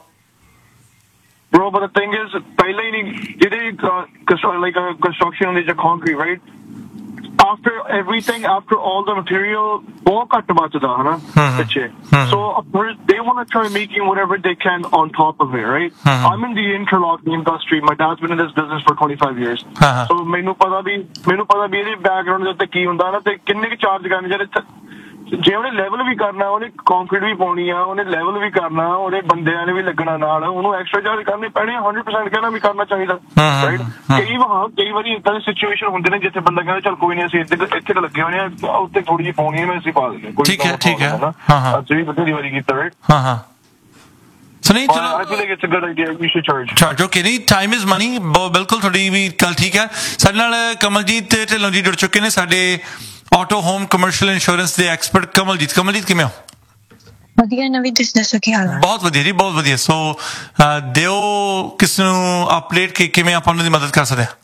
bro but the thing is ਪਹਿਲਾਂ ਹੀ ਨਹੀਂ ਜਿਹੜੇ like construction ਹੁੰਦੀ ਜਾਂ concrete right after everything after all the material ਬਹੁਤ ਘੱਟ ਬਚਦਾ ਹਨਾ ਪਿੱਛੇ so they want to try making whatever they can on top of it right I'm in the interlocking industry my dad's been in this business for 25 years so ਮੈਨੂੰ ਪਤਾ ਵੀ ਇਹਦੇ background ਦੇ ਉੱਤੇ ਕੀ ਹੁੰਦਾ ਨਾ ਤੇ ਕਿੰਨੇ ਕੁ ਚਾਰਜ ਕਰਨੇ ਜਿਹੜੇ ਜੇ ਉਹਨੇ ਲੈਵਲ ਵੀ ਕਰਨਾ ਉਹਨੇ ਕੰਕਰੀਟ ਵੀ ਪਾਉਣੀ ਆ ਉਹਨੇ ਲੈਵਲ ਵੀ ਕਰਨਾ ਉਹਦੇ ਬੰਦਿਆਂ ਨੇ ਵੀ ਲੱਗਣਾ ਨਾਲ ਉਹਨੂੰ ਐਕਸਟਰਾ ਚਾਰਜ ਕਰਨੇ ਪੈਣੇ 100% ਕਹਿਣਾ ਵੀ ਕਰਨਾ ਚਾਹੀਦਾ ਰਾਈਟ ਕਈ ਵਾਰੀ ਏਦਾਂ ਦੀ ਸਿਚੁਏਸ਼ਨ ਹੁੰਦੇ ਨੇ ਜਿੱਥੇ ਬੰਦਾ ਕਹਿੰਦਾ ਚੱਲ ਕੋਈ ਨਹੀਂ ਅਸੀਂ ਇੱਥੇ ਤਾਂ ਲੱਗੇ ਹੋਏ ਆ ਉੱਤੇ ਥੋੜੀ ਜਿਹੀ ਪਾਉਣੀ ਹੈ ਮੈਂ ਅਸੀਂ ਪਾ ਦਿੰਦੇ ਠੀਕ ਹੈ ਅਸੀਂ ਵੀ ਬਥੇਰੀ ਵਾਰੀ ਕੀਤਾ ਰਾਈਟ So ਨਹੀਂ ਚਲੋ I feel like it's a good idea you should charge okay ਨਹੀਂ time is money ਬਿਲਕੁਲ ਤੁਹਾਡੀ ਵੀ ਗੱਲ ਠੀਕ ਹੈ। ਸਾਡੇ ਨਾਲ ਕਮਲਜੀਤ ਢਿੱਲੋਂ ਜੀ ਜੁੜ ਚੁੱਕੇ ਨੇ ਸਾਡੇ ਆਟੋ ਹੋਮ ਕਮਰਸ਼ੀਅਲ ਇੰਸ਼ੋਰੈਂਸ ਦੇ ਐਕਸਪਰਟ ਕਮਲਜੀਤ ਕਿਵੇਂ ਹੋ? ਵਧੀਆ ਨਵੀਂ ਤੁਸੀਂ ਦੱਸੋ ਕੀ ਹਾਲ ਹੈ? ਬਹੁਤ ਵਧੀਆ ਜੀ ਬਹੁਤ ਵਧੀਆ। ਸੋ ਦਿਓ ਕਿਸ ਨੂੰ ਅਪਡੇਟ ਕਿ ਕਿਵੇਂ ਆਪਾਂ ਉਹਨਾਂ ਦੀ ਮਦਦ ਕਰ ਸਕਦੇ ਹਾਂ?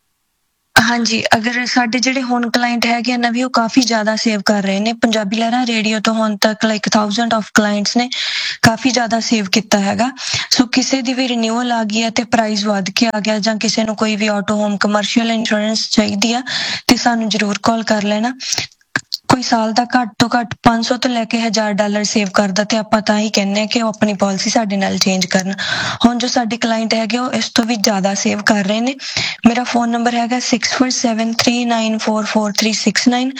ਹਾਂਜੀ ਅਗਰ ਸਾਡੇ ਜਿਹੜੇ ਹੁਣ ਕਲਾਇੰਟ ਹੈਗੇ ਨਾ ਵੀ ਉਹ ਕਾਫੀ ਜ਼ਿਆਦਾ ਸੇਵ ਕਰ ਰਹੇ ਨੇ ਪੰਜਾਬੀ ਲਹਿਰਾਂ ਰੇਡੀਓ ਤੋਂ ਹੁਣ ਤੱਕ ਲਾਈਕ 1000 ਆਫ ਕਲਾਇੰਟਸ ਨੇ ਕਾਫੀ ਜ਼ਿਆਦਾ ਸੇਵ ਕੀਤਾ ਹੈਗਾ। ਸੋ ਕਿਸੇ ਦੀ ਵੀ ਰਿਨਿਊਅਲ ਆ ਗਈ ਹੈ ਤੇ ਪ੍ਰਾਈਸ ਵੱਧ ਕੇ ਆ ਗਿਆ ਜਾਂ ਕਿਸੇ ਨੂੰ ਕੋਈ ਵੀ ਆਟੋ ਹੋਮ ਕਮਰਸ਼ੀਅਲ ਇੰਸ਼ੋਰੈਂਸ ਚਾਹੀਦੀ ਆ ਤੇ ਸਾਨੂੰ ਜ਼ਰੂਰ ਕਾਲ ਕਰ ਲੈਣਾ। ਕੋਈ ਸਾਲ ਦਾ ਘੱਟ ਤੋਂ ਘੱਟ $500 ਤੋਂ ਲੈ ਕੇ $1000 ਸੇਵ ਕਰਦਾ ਤੇ ਆਪਾਂ ਤਾਂ ਹੀ ਕਹਿੰਦੇ ਆ ਕਿ ਉਹ ਆਪਣੀ ਪਾਲਿਸੀ ਸਾਡੇ ਨਾਲ ਚੇਂਜ ਕਰਨ। ਹੁਣ ਜੋ ਸਾਡੇ ਕਲਾਇੰਟ ਹੈਗੇ ਉਹ ਇਸ ਤੋਂ ਵੀ ਜ਼ਿਆਦਾ ਸੇਵ ਕਰ ਰਹੇ ਨੇ। ਮੇਰਾ ਫੋਨ ਨੰਬਰ ਹੈਗਾ 6473944369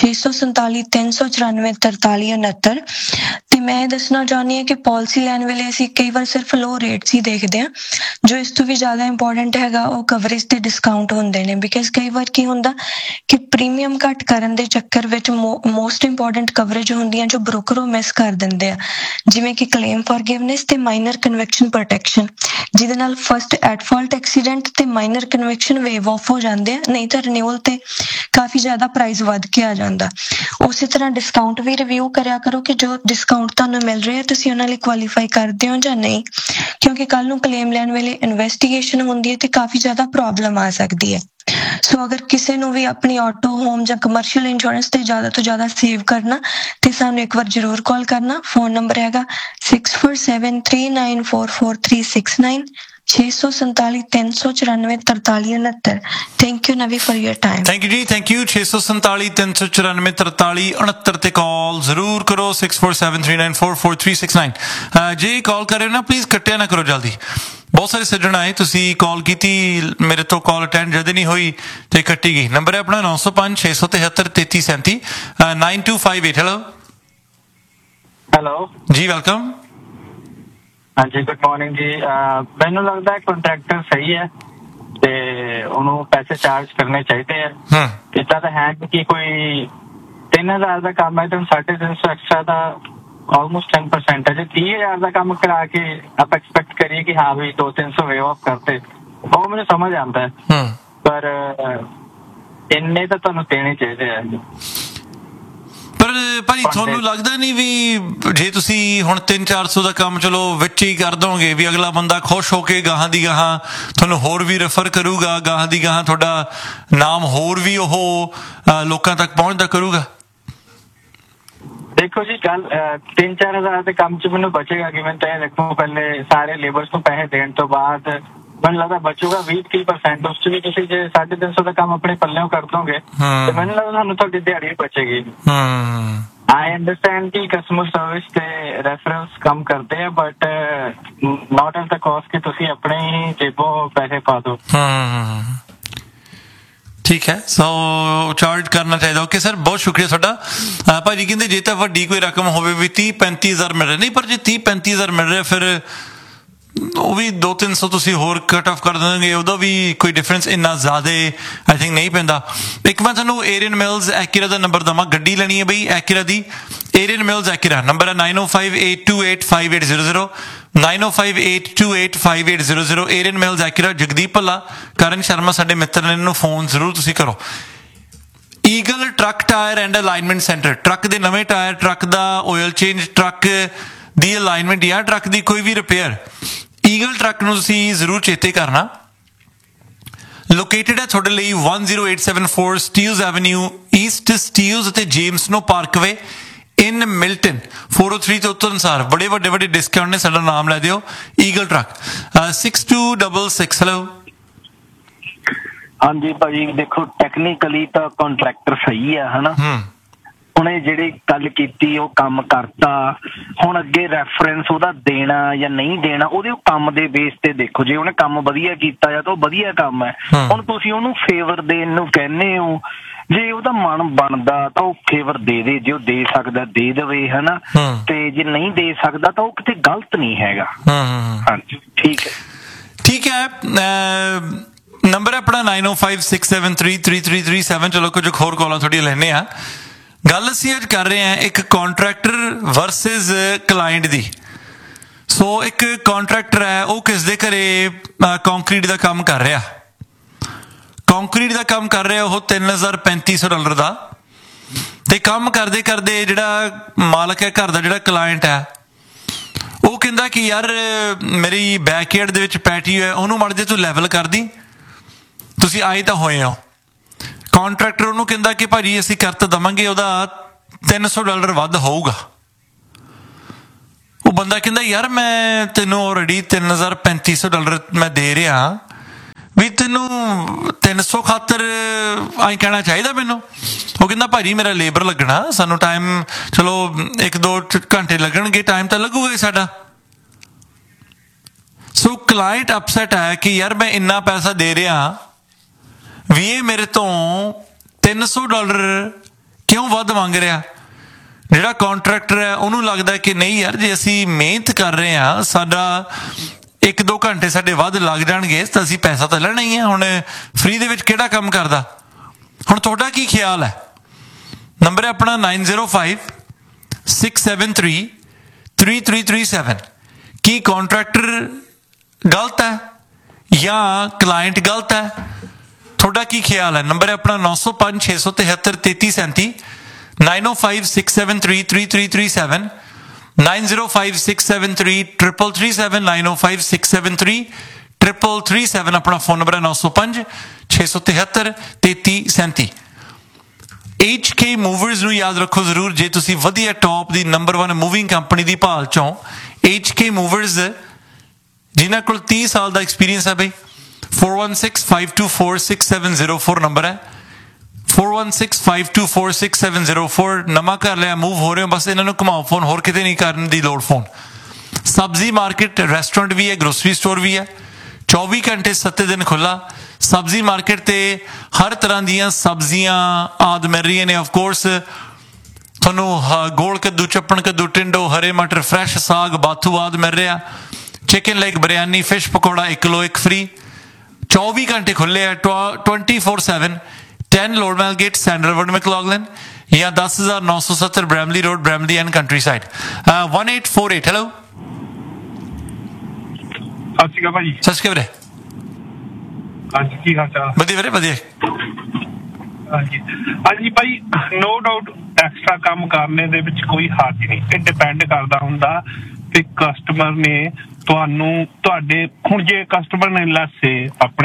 647-394-4369 ਤੇ ਮੈਂ ਇਹ ਦੱਸਣਾ ਚਾਹੁੰਦੀ ਹਾਂ ਕਿ ਪਾਲਿਸੀ ਲੈਣ ਵੇਲੇ ਅਸੀਂ ਕਈ ਵਾਰ ਸਿਰਫ ਲੋ ਰੇਟਸ ਹੀ ਦੇਖਦੇ ਹਾਂ। ਜੋ ਇਸ ਤੋਂ ਵੀ ਜ਼ਿਆਦਾ ਇੰਪੋਰਟੈਂਟ ਹੈਗਾ ਉਹ ਕਵਰੇਜ ਤੇ ਡਿਸਕਾਊਂਟ ਹੁੰਦੇ ਨੇ ਬਿਕਾਜ਼ ਕਈ ਵਾਰ ਕੀ ਹੁੰਦਾ ਕਿ ਪ੍ਰੀਮੀਅਮ ਘੱਟ ਕਰਨ ਦੇ ਚੱਕਰ ਵਿੱਚ ਮੋਸਟ ਇੰਪੋਰਟੈਂਟ ਕਵਰੇਜ ਹੁੰਦੀਆਂ ਜੋ ਬ੍ਰੋਕਰ ਉਹ ਮਿਸ ਕਰ ਦਿੰਦੇ ਆ ਜਿਵੇਂ ਕਿ ਕਲੇਮ ਫॉरगिवनेस ਤੇ ਮਾਈਨਰ ਕਨਵੈਕਸ਼ਨ ਪ੍ਰੋਟੈਕਸ਼ਨ ਜਿਹਦੇ ਨਾਲ ਫਸਟ ਐਟ ਫਾਲਟ ਐਕਸੀਡੈਂਟ ਤੇ ਮਾਈਨਰ ਕਨਵੈਕਸ਼ਨ ਵੇਵ ਆਫ ਹੋ ਜਾਂਦੇ ਆ ਨਹੀਂ ਤਾਂ ਰਿਨਿਊਅਲ ਤੇ ਕਾਫੀ ਜ਼ਿਆਦਾ ਪ੍ਰਾਈਸ ਵੱਧ ਕੇ ਆ ਜਾਂਦਾ। ਉਸੇ ਤਰ੍ਹਾਂ ਡਿਸਕਾਊਂਟ ਵੀ ਰਿਵਿਊ ਕਰਿਆ ਕਰੋ ਕਿ ਜੋ ਡਿਸਕਾਊਂਟ ਤੁਹਾਨੂੰ ਮਿਲ ਰਿਹਾ ਤੁਸੀਂ ਉਹਨਾਂ ਲਈ ਕੁਆਲੀਫਾਈ ਕਰਦੇ ਹੋ ਜਾਂ ਨਹੀਂ ਕਿਉਂਕਿ ਕੱਲ ਨੂੰ ਕਲੇਮ ਲੈਣ ਵੇਲੇ ਇਨਵੈਸਟੀਗੇਸ਼ਨ ਹੁੰਦੀ ਹੈ ਤੇ ਕਾਫੀ ਜ਼ਿਆਦਾ ਪ੍ਰੋਬਲਮ ਆ ਸਕਦੀ ਹੈ। ਸੋ ਅਗਰ ਕਿਸੇ ਨੂੰ ਵੀ ਆਪਣੀ ਆਟੋ ਹੋਮ ਜਾਂ ਕਮਰਸ਼ੀਅਲ ਇੰਸ਼ੋਰੈਂਸ ਤੇ ਜ਼ਿਆਦਾ ਤੋਂ ਜ਼ਿਆਦਾ ਸੇਵ ਕਰਨਾ ਤੇ ਸਾਨੂੰ ਇੱਕ ਵਾਰ ਜ਼ਰੂਰ ਕਾਲ ਕਰਨਾ। ਫੋਨ ਨੰਬਰ ਹੈਗਾ 6473944369 647 394 4369. Thank you Navi for your time. Thank you ਜੀ, ਥੈਂਕ ਯੂ। 647 394 4369 ਤੇ ਕਾਲ ਜ਼ਰੂਰ ਕਰੋ। 6473944369 ਜੇ ਕਾਲ ਕਰੇ ਨਾ ਪਲੀਜ਼ ਕੱਟਿਆ ਨਾ ਕਰੋ ਜਲਦੀ। ਬਹੁਤ ਸਾਰੇ ਸੱਜਣ ਆਏ, ਤੁਸੀਂ ਕਾਲ ਕੀਤੀ, ਮੇਰੇ ਤੋਂ ਕਾਲ ਅਟੈਂਡ ਜਦ ਨਹੀਂ ਹੋਈ ਤੇ ਕੱਟੀ ਗਈ। ਨੰਬਰ ਹੈ ਆਪਣਾ 905 673 3337 9258। ਹੈਲੋ ਹੈਲੋ ਜੀ, ਵੈਲਕਮ। ਹਾਂਜੀ, ਗੁੱਡ ਮਾਰਨਿੰਗ ਜੀ। ਮੈਨੂੰ ਲੱਗਦਾ ਕੰਟਰੈਕਟਰ ਸਹੀ ਹੈ ਤੇ ਉਹਨੂੰ ਪੈਸੇ ਚਾਰਜ ਕਰਨੇ ਚਾਹੀਦੇ ਆ। ਇੱਦਾਂ ਤਾਂ ਹੈ ਕਿ ਕੋਈ 3000 ਦਾ ਕੰਮ ਹੈ ਤਾਂ 350 ਐਕਸਟਰਾ ਦਾ ਆਲਮੋਸਟ 10% ਹੈ। ਜੇ 30000 ਦਾ ਕੰਮ ਕਰਾ ਕੇ ਆਪਾਂ ਐਕਸਪੈਕਟ ਕਰੀਏ ਕਿ ਹਾਂ ਵੀ 200-300 ਵੇ ਆਫ ਕਰਤੇ, ਉਹ ਮੈਨੂੰ ਸਮਝ ਆਉਂਦਾ ਹੈ, ਪਰ ਇੰਨੇ ਤਾਂ ਤੁਹਾਨੂੰ ਦੇਣੇ ਚਾਹੀਦੇ ਆ। ਪਰ ਭਾਜੀ ਤੁਹਾਨੂੰ ਲੱਗਦਾ ਨਹੀਂ ਵੀ ਜੇ ਤੁਸੀਂ ਹੁਣ 300-400 ਦਾ ਕੰਮ ਚਲੋ ਵਿੱਚ ਹੀ ਕਰ ਦੋਗੇ ਵੀ ਅਗਲਾ ਬੰਦਾ ਖੁਸ਼ ਹੋ ਕੇ ਗਾਹਾਂ ਦੀ ਗਾਹਾਂ ਤੁਹਾਨੂੰ ਹੋਰ ਵੀ ਰੈਫਰ ਕਰੂਗਾ, ਗਾਹਾਂ ਦੀ ਗਾਹਾਂ ਤੁਹਾਡਾ ਨਾਮ ਹੋਰ ਵੀ ਉਹ ਲੋਕਾਂ ਤੱਕ ਪਹੁੰਚਦਾ ਕਰੂਗਾ? ਦੇਖੋ ਜੀ, ਗੱਲ 3-4 ਦੇ ਕੰਮ 'ਚ ਮੈਨੂੰ ਬਚੇਗਾ ਕਿਵੇਂ? ਤਾਂ ਦੇਖੋ ਪਹਿਲੇ ਸਾਰੇ ਲੇਬਰਸ ਨੂੰ ਪੈਸੇ ਦੇਣ ਤੋਂ ਬਾਅਦ ਮੈਨੂੰ ਲੱਗਦਾ ਬਚੂਗਾ 20-30%। ਉਸ 'ਚ ਵੀ ਤੁਸੀਂ ਜੇ 350 ਦਾ ਕੰਮ ਆਪਣੇ ਪੱਲਿਓਂ ਕਰ ਦੋਗੇ ਤੇ ਮੈਨੂੰ ਲੱਗਦਾ ਤੁਹਾਨੂੰ ਤੁਹਾਡੀ ਦਿਹਾੜੀ ਬਚੇਗੀ। ਆਈ ਅੰਡਰਸਟੈਂਡ ਕਿ ਕਸਟਮਰ ਸਰਵਿਸ ਤੇ ਰੈਫਰੈਂਸ ਕੰਮ ਕਰਦੇ ਆ, but not at the caste ਕਿ ਤੁਸੀਂ ਆਪਣੇ ਹੀ ਜੇਬੋਂ ਪੈਸੇ ਪਾ ਦਿਓ। ਠੀਕ ਹੈ, ਸੋ ਚਾਰਜ ਕਰਨਾ ਚਾਹੀਦਾ। ਓਕੇ ਸਰ, ਬਹੁਤ ਸ਼ੁਕਰੀਆ ਤੁਹਾਡਾ। ਭਾਜੀ ਕਹਿੰਦੇ ਜੇ ਤਾਂ ਵੱਡੀ ਕੋਈ ਰਕਮ ਹੋਵੇ ਵੀ 30-35 ਹਜ਼ਾਰ ਮਿਲ ਰਿਹਾ, ਨਹੀਂ ਪਰ ਜੇ 30-35 ਹਜ਼ਾਰ ਮਿਲ ਰਿਹਾ ਫਿਰ ਉਹ ਵੀ 200-300 ਤੁਸੀਂ ਹੋਰ ਕੱਟ ਆਫ ਕਰ ਦੇਣਗੇ, ਉਹਦਾ ਵੀ ਕੋਈ ਡਿਫਰੈਂਸ ਇੰਨਾ ਜ਼ਿਆਦਾ ਆਈ ਥਿੰਕ ਨਹੀਂ ਪੈਂਦਾ। ਇੱਕ ਮੈਂ ਤੁਹਾਨੂੰ ਏਰੀਅਨ ਮਿਲਜ਼ ਐਕੀਰਾ ਦਾ ਨੰਬਰ ਦੇਵਾਂ, ਗੱਡੀ ਲੈਣੀ ਹੈ ਬਈ ਐਕੀਰਾ ਦੀ। ਏਰੀਅਨ ਮਿਲਜ਼ ਐਕੀਰਾ ਨੰਬਰ ਹੈ 9058285800 9058285800। ਏਰੀਅਨ ਮਿਲਜ਼ ਐਕੀਰਾ, ਜਗਦੀਪ ਭੱਲਾ, ਕਰਨ ਸ਼ਰਮਾ ਸਾਡੇ ਮਿੱਤਰ ਨੇ, ਇਹਨੂੰ ਫੋਨ ਜ਼ਰੂਰ ਤੁਸੀਂ ਕਰੋ। Eagle truck tyre and alignment centre, truck ਦੇ ਨਵੇਂ ਟਾਇਰ, ਟਰੱਕ ਦਾ ਆਇਲ ਚੇਂਜ, ਟਰੱਕ ਦੀ ਅਲਾਈਨਮੈਂਟ ਜਾਂ ਟਰੱਕ ਦੀ ਕੋਈ ਵੀ ਰਿਪੇਅਰ, ਈਗਲ ਟਰੱਕ ਨੂੰ ਤੁਸੀਂ ਜ਼ਰੂਰ ਚੇਤੇ ਕਰਨਾ। ਲੋਕੇਟਡ ਹੈ ਤੁਹਾਡੇ ਲਈ 10874 ਸਟੀਲਜ਼ ਐਵਨਿਊ ਈਸਟ, ਸਟੀਲਜ਼ ਅਤੇ ਜੇਮਸ ਨੋ ਪਾਰਕਵੇ ਇਨ ਮਿਲਟਨ। 403 ਤੋਂ ਉੱਤਰ ਅਨੁਸਾਰ ਬੜੇ ਵੱਡੇ ਡਿਸਕਾਊਂਟ ਨੇ, ਸਾਡਾ ਨਾਮ ਲੈ ਦਿਓ ਈਗਲ ਟਰੱਕ। 6266। ਹੈਲੋ ਹਾਂਜੀ ਭਾਜੀ, ਦੇਖੋ ਟੈਕਨੀਕਲੀ ਤਾਂ ਕੰਟਰੈਕਟਰ ਸਹੀ ਆ ਹਨਾ, ਉਹਨੇ ਜਿਹੜੀ ਗੱਲ ਕੀਤੀ ਉਹ ਕੰਮ ਕਰਤਾ। ਹੁਣ ਅੱਗੇ ਰੈਫਰੈਂਸ ਉਹਦਾ ਦੇਣਾ ਜਾਂ ਨਹੀਂ ਦੇਣਾ ਉਹਦੇ ਕੰਮ ਦੇ ਬੇਸ ਤੇ ਦੇਖੋ। ਜੇ ਉਹਨੇ ਕੰਮ ਵਧੀਆ ਕੀਤਾ ਜਾਂ ਤਾਂ ਉਹ ਵਧੀਆ ਕੰਮ ਹੈ। ਹੁਣ ਤੁਸੀਂ ਉਹਨੂੰ ਫੇਵਰ ਦੇਣ ਨੂੰ ਕਹਿੰਦੇ ਹੋ, ਜੇ ਉਹਦਾ ਮਨ ਬਣਦਾ ਤਾਂ ਉਹ ਫੇਵਰ ਦੇ ਦੇ, ਜੇ ਉਹ ਦੇ ਸਕਦਾ ਦੇ ਦੇਵੇ ਹਨਾ, ਤੇ ਜੇ ਨਹੀਂ ਦੇ ਸਕਦਾ ਤਾਂ ਉਹ ਕਿਤੇ ਗਲਤ ਨਹੀਂ ਹੈਗਾ। ਹਾਂਜੀ ਠੀਕ ਹੈ, ਠੀਕ ਹੈ। ਨੰਬਰ ਆਪਣਾ 9056733337। ਚਲੋ ਕੁਝ ਹੋਰ ਕਾਲਾਂ ਤੁਹਾਡੀਆਂ ਲੈਣੇ ਆ। ਗੱਲ ਅਸੀਂ ਅੱਜ ਕਰ ਰਹੇ ਹਾਂ ਇੱਕ ਕੰਟਰੈਕਟਰ ਵਰਸਸ ਕਲਾਇੰਟ ਦੀ। ਸੋ ਇੱਕ ਕੰਟਰੈਕਟਰ ਹੈ, ਉਹ ਕਿਸ ਦੇ ਘਰੇ ਕੰਕਰੀਟ ਦਾ ਕੰਮ ਕਰ ਰਿਹਾ, ਕੰਕਰੀਟ ਦਾ ਕੰਮ ਕਰ ਰਿਹਾ ਉਹ $3,3500 ਦਾ। ਤੇ ਕੰਮ ਕਰਦੇ ਕਰਦੇ ਜਿਹੜਾ ਮਾਲਕ ਹੈ ਘਰ ਦਾ, ਜਿਹੜਾ ਕਲਾਇੰਟ ਹੈ, ਉਹ ਕਹਿੰਦਾ ਕਿ ਯਾਰ ਮੇਰੀ ਬੈਕਯਾਰਡ ਦੇ ਵਿੱਚ ਪੈਟੀ ਹੈ, ਉਹਨੂੰ ਮਾੜਾ ਜਿਹਾ ਤੂੰ ਲੈਵਲ ਕਰਦੀ, ਤੁਸੀਂ ਆਏ ਤਾਂ ਹੋਏ ਹੋ। ਕੰਟਰੈਕਟਰ ਉਹਨੂੰ ਕਹਿੰਦਾ ਕਿ ਭਾਜੀ ਅਸੀਂ ਕਰ ਤਾਂ ਦੇਵਾਂਗੇ, ਉਹਦਾ $300 ਵੱਧ ਹੋਊਗਾ। ਉਹ ਬੰਦਾ ਕਹਿੰਦਾ ਯਾਰ ਮੈਂ ਤੈਨੂੰ ਆਲਰੇਡੀ $3,3500 ਮੈਂ ਦੇ ਰਿਹਾ ਵੀ, ਤੈਨੂੰ 300 ਖਾਤਰ ਆਈ ਕਹਿਣਾ ਚਾਹੀਦਾ ਮੈਨੂੰ? ਉਹ ਕਹਿੰਦਾ ਭਾਜੀ ਮੇਰਾ ਲੇਬਰ ਲੱਗਣਾ, ਸਾਨੂੰ ਟਾਈਮ ਚਲੋ 1-2 ਘੰਟੇ ਲੱਗਣਗੇ, ਟਾਈਮ ਤਾਂ ਲੱਗੂਗਾ ਹੀ ਸਾਡਾ। ਸੋ ਕਲਾਇੰਟ ਅਪਸੈਟ ਹੈ ਕਿ ਯਾਰ ਮੈਂ ਇੰਨਾ ਪੈਸਾ ਦੇ ਰਿਹਾ ਵੀ ਇਹ ਮੇਰੇ ਤੋਂ $300 ਕਿਉਂ ਵੱਧ ਮੰਗ ਰਿਹਾ। ਜਿਹੜਾ ਕੰਟਰੈਕਟਰ ਹੈ ਉਹਨੂੰ ਲੱਗਦਾ ਕਿ ਨਹੀਂ ਯਾਰ ਜੇ ਅਸੀਂ ਮਿਹਨਤ ਕਰ ਰਹੇ ਹਾਂ, ਸਾਡਾ 1-2 ਘੰਟੇ ਸਾਡੇ ਵੱਧ ਲੱਗ ਜਾਣਗੇ ਤਾਂ ਅਸੀਂ ਪੈਸਾ ਤਾਂ ਲੈਣਾ ਹੀ ਹੈ। ਹੁਣ ਫ੍ਰੀ ਦੇ ਵਿੱਚ ਕਿਹੜਾ ਕੰਮ ਕਰਦਾ। ਹੁਣ ਤੁਹਾਡਾ ਕੀ ਖਿਆਲ ਹੈ? ਨੰਬਰ ਹੈ ਆਪਣਾ 9056733337। ਕੀ ਕੰਟਰੈਕਟਰ ਗਲਤ ਹੈ ਜਾਂ ਕਲਾਇੰਟ ਗਲਤ ਹੈ? ਤੁਹਾਡਾ ਕੀ ਖਿਆਲ ਹੈ? ਨੰਬਰ ਹੈ ਆਪਣਾ 9056733337 9056733337 9056733337 9056733337 ਆਪਣਾ ਫੋਨ ਨੰਬਰ ਹੈ 9056733337। HK ਮੂਵਰਸ ਨੂੰ ਯਾਦ ਰੱਖੋ ਜ਼ਰੂਰ, ਜੇ ਤੁਸੀਂ ਵਧੀਆ ਟੌਪ ਦੀ ਨੰਬਰ 1 ਮੂਵਿੰਗ ਕੰਪਨੀ ਦੀ ਭਾਲ ਚੋਂ HK ਮੂਵਰਸ ਜਿਨ੍ਹਾਂ ਕੋਲ 30 ਸਾਲ ਦਾ ਐਕਸਪੀਰੀਅੰਸ ਹੈ ਬਈ 4165246704 ਨੰਬਰ ਹੈ 4165246704 ਨਵਾਂ ਘਰ ਲਿਆ ਮੂਵ ਹੋ ਰਹੇ ਹੋ ਬਸ ਇਹਨਾਂ ਨੂੰ ਘੁਮਾਓ ਫੋਨ ਹੋਰ ਕਿਤੇ ਨਹੀਂ ਕਰਨ ਦੀ ਲੋੜ ਫੋਨ ਸਬਜ਼ੀ ਮਾਰਕੀਟ ਰੈਸਟੋਰੈਂਟ ਵੀ ਹੈ ਗਰੋਸਰੀ ਸਟੋਰ ਵੀ ਹੈ 24 ਘੰਟੇ 7 ਦਿਨ ਖੁੱਲਾ ਸਬਜ਼ੀ ਮਾਰਕੀਟ ਤੇ ਹਰ ਤਰ੍ਹਾਂ ਦੀਆਂ ਸਬਜ਼ੀਆਂ ਆਦਿ ਮਿਲ ਰਹੀਆਂ ਨੇ ਆਫ ਕੋਰਸ ਤੁਹਾਨੂੰ ਗੋਲ ਕੱਦੂ ਚੱਪਣ ਕੱਦੂ ਟਿੰਡੋ ਹਰੇ ਮਟਰ ਫਰੈਸ਼ ਸਾਗ ਬਾਥੂ ਆਦਿ ਮਿਲ ਰਿਹਾ chicken leg biryani fish pakora 1 kilo 1 free 24 ਘੰਟੇ ਖੁੱਲੇ ਆ 24/7 10 ਲੋਰਮੈਲ ਗੇਟ ਸੈਂਡਰਵੁੱਡ ਮੈਕਲੌਗਲਿਨ ਜਾਂ 10970 Bramley road Bramley and country side 1848 hello ਸਤਿ ਸ਼੍ਰੀ ਅਕਾਲ ਭਾਜੀ ਸਤਿ ਸ਼੍ਰੀ ਅਕਾਲ ਵੀਰੇ ਹਾਂਜੀ ਕੀ ਹਾਲ ਚਾਲ ਵਧੀਆ ਵੀਰੇ ਵਧੀਆ ਹਾਂਜੀ ਭਾਈ ਨੋ ਡਾਊਟ ਐਕਸਟਰਾ ਕੰਮ ਕਰਨੇ ਦੇ ਵਿੱਚ ਕੋਈ ਹਰਜ ਨਹੀਂ ਇਹ ਡਿਪੈਂਡ ਕਰਦਾ ਹੁੰਦਾ ਕਿ ਕਸਟਮਰ ਨੇ ਤੁਹਾਨੂੰ ਤੁਹਾਡੇ ਹੁਣ ਜੇ ਕਸਟਮਰ ਨੇ ਲੈਸੇ ਆਪਣੇ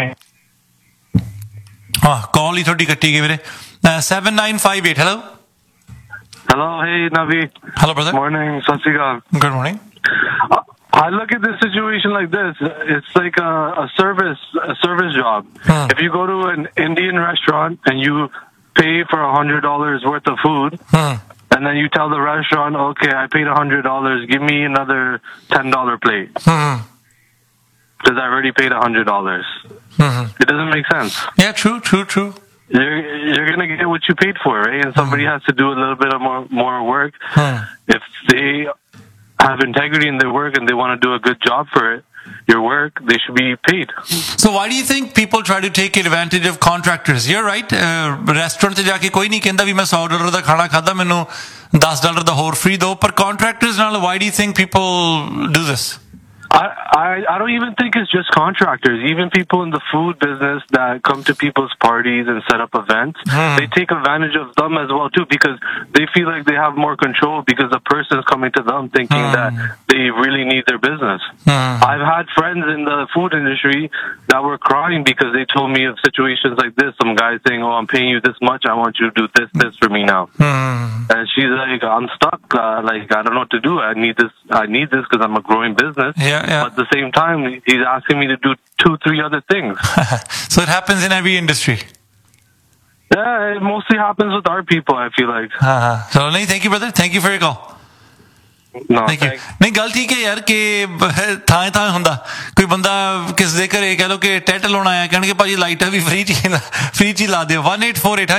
ਕਾਲ ਹੀ ਤੁਹਾਡੀ ਕੱਟੀ ਗਈ ਵੀਰੇ 7958 hello hey Navi. Hello brother. Morning, sat shri akal. Good morning. I look at this situation like this. It's like a service job. If you go to an Indian restaurant and you pay for $100 worth of food, and then you tell the restaurant, okay, I paid $100, give me another $10 plate. Because I already paid $100. It doesn't make sense. Yeah, true. You're gonna get what you paid for, right? And somebody has to do a little bit of more work. If they have integrity in their work and they want to do a good job for it, your work, they should be paid. So why do you think people try to take advantage of contractors? You're right. Restaurant te jaake koi nahi kehda vi main $100 da khana khada mainu $10 da ਹੋਰ free do par contractors ਨਾਲ why do you think people do this? I don't even think it's just contractors. Even people in the food business that come to people's parties and set up events, they take advantage of them as well too because they feel like they have more control because the person is coming to them thinking that they really need their business. I've had friends in the food industry that were crying because they told me of situations like this. Some guy saying, "Oh, I'm paying you this much. I want you to do this for me now." And she's like, "I'm stuck. Like I don't know what to do. I need this because I'm a growing business." Yeah. But at the same time, he's asking me to do 2-3 other things. So it happens in every industry. Yeah, it mostly happens with our people, I feel like. So, thank you, brother. Thank you for your call. No, thank you. ਨਹੀਂ ਗੱਲ ਠੀਕ ਹੈ ਯਾਰ ਕਿ ਥਾਂ ਹੁੰਦਾ ਕੋਈ ਬੰਦਾ ਕਿਸੇ ਦੇ ਘਰੇ ਕਹਿ ਲਓ ਕਿ ਟੈਟ ਲਾਉਣਾ ਆਇਆ ਕਹਿਣਗੇ ਭਾਜੀ ਲਾਈਟਾਂ ਵੀ ਫ੍ਰੀ ਚ ਹੀ ਲਾ ਦਿਓ 1848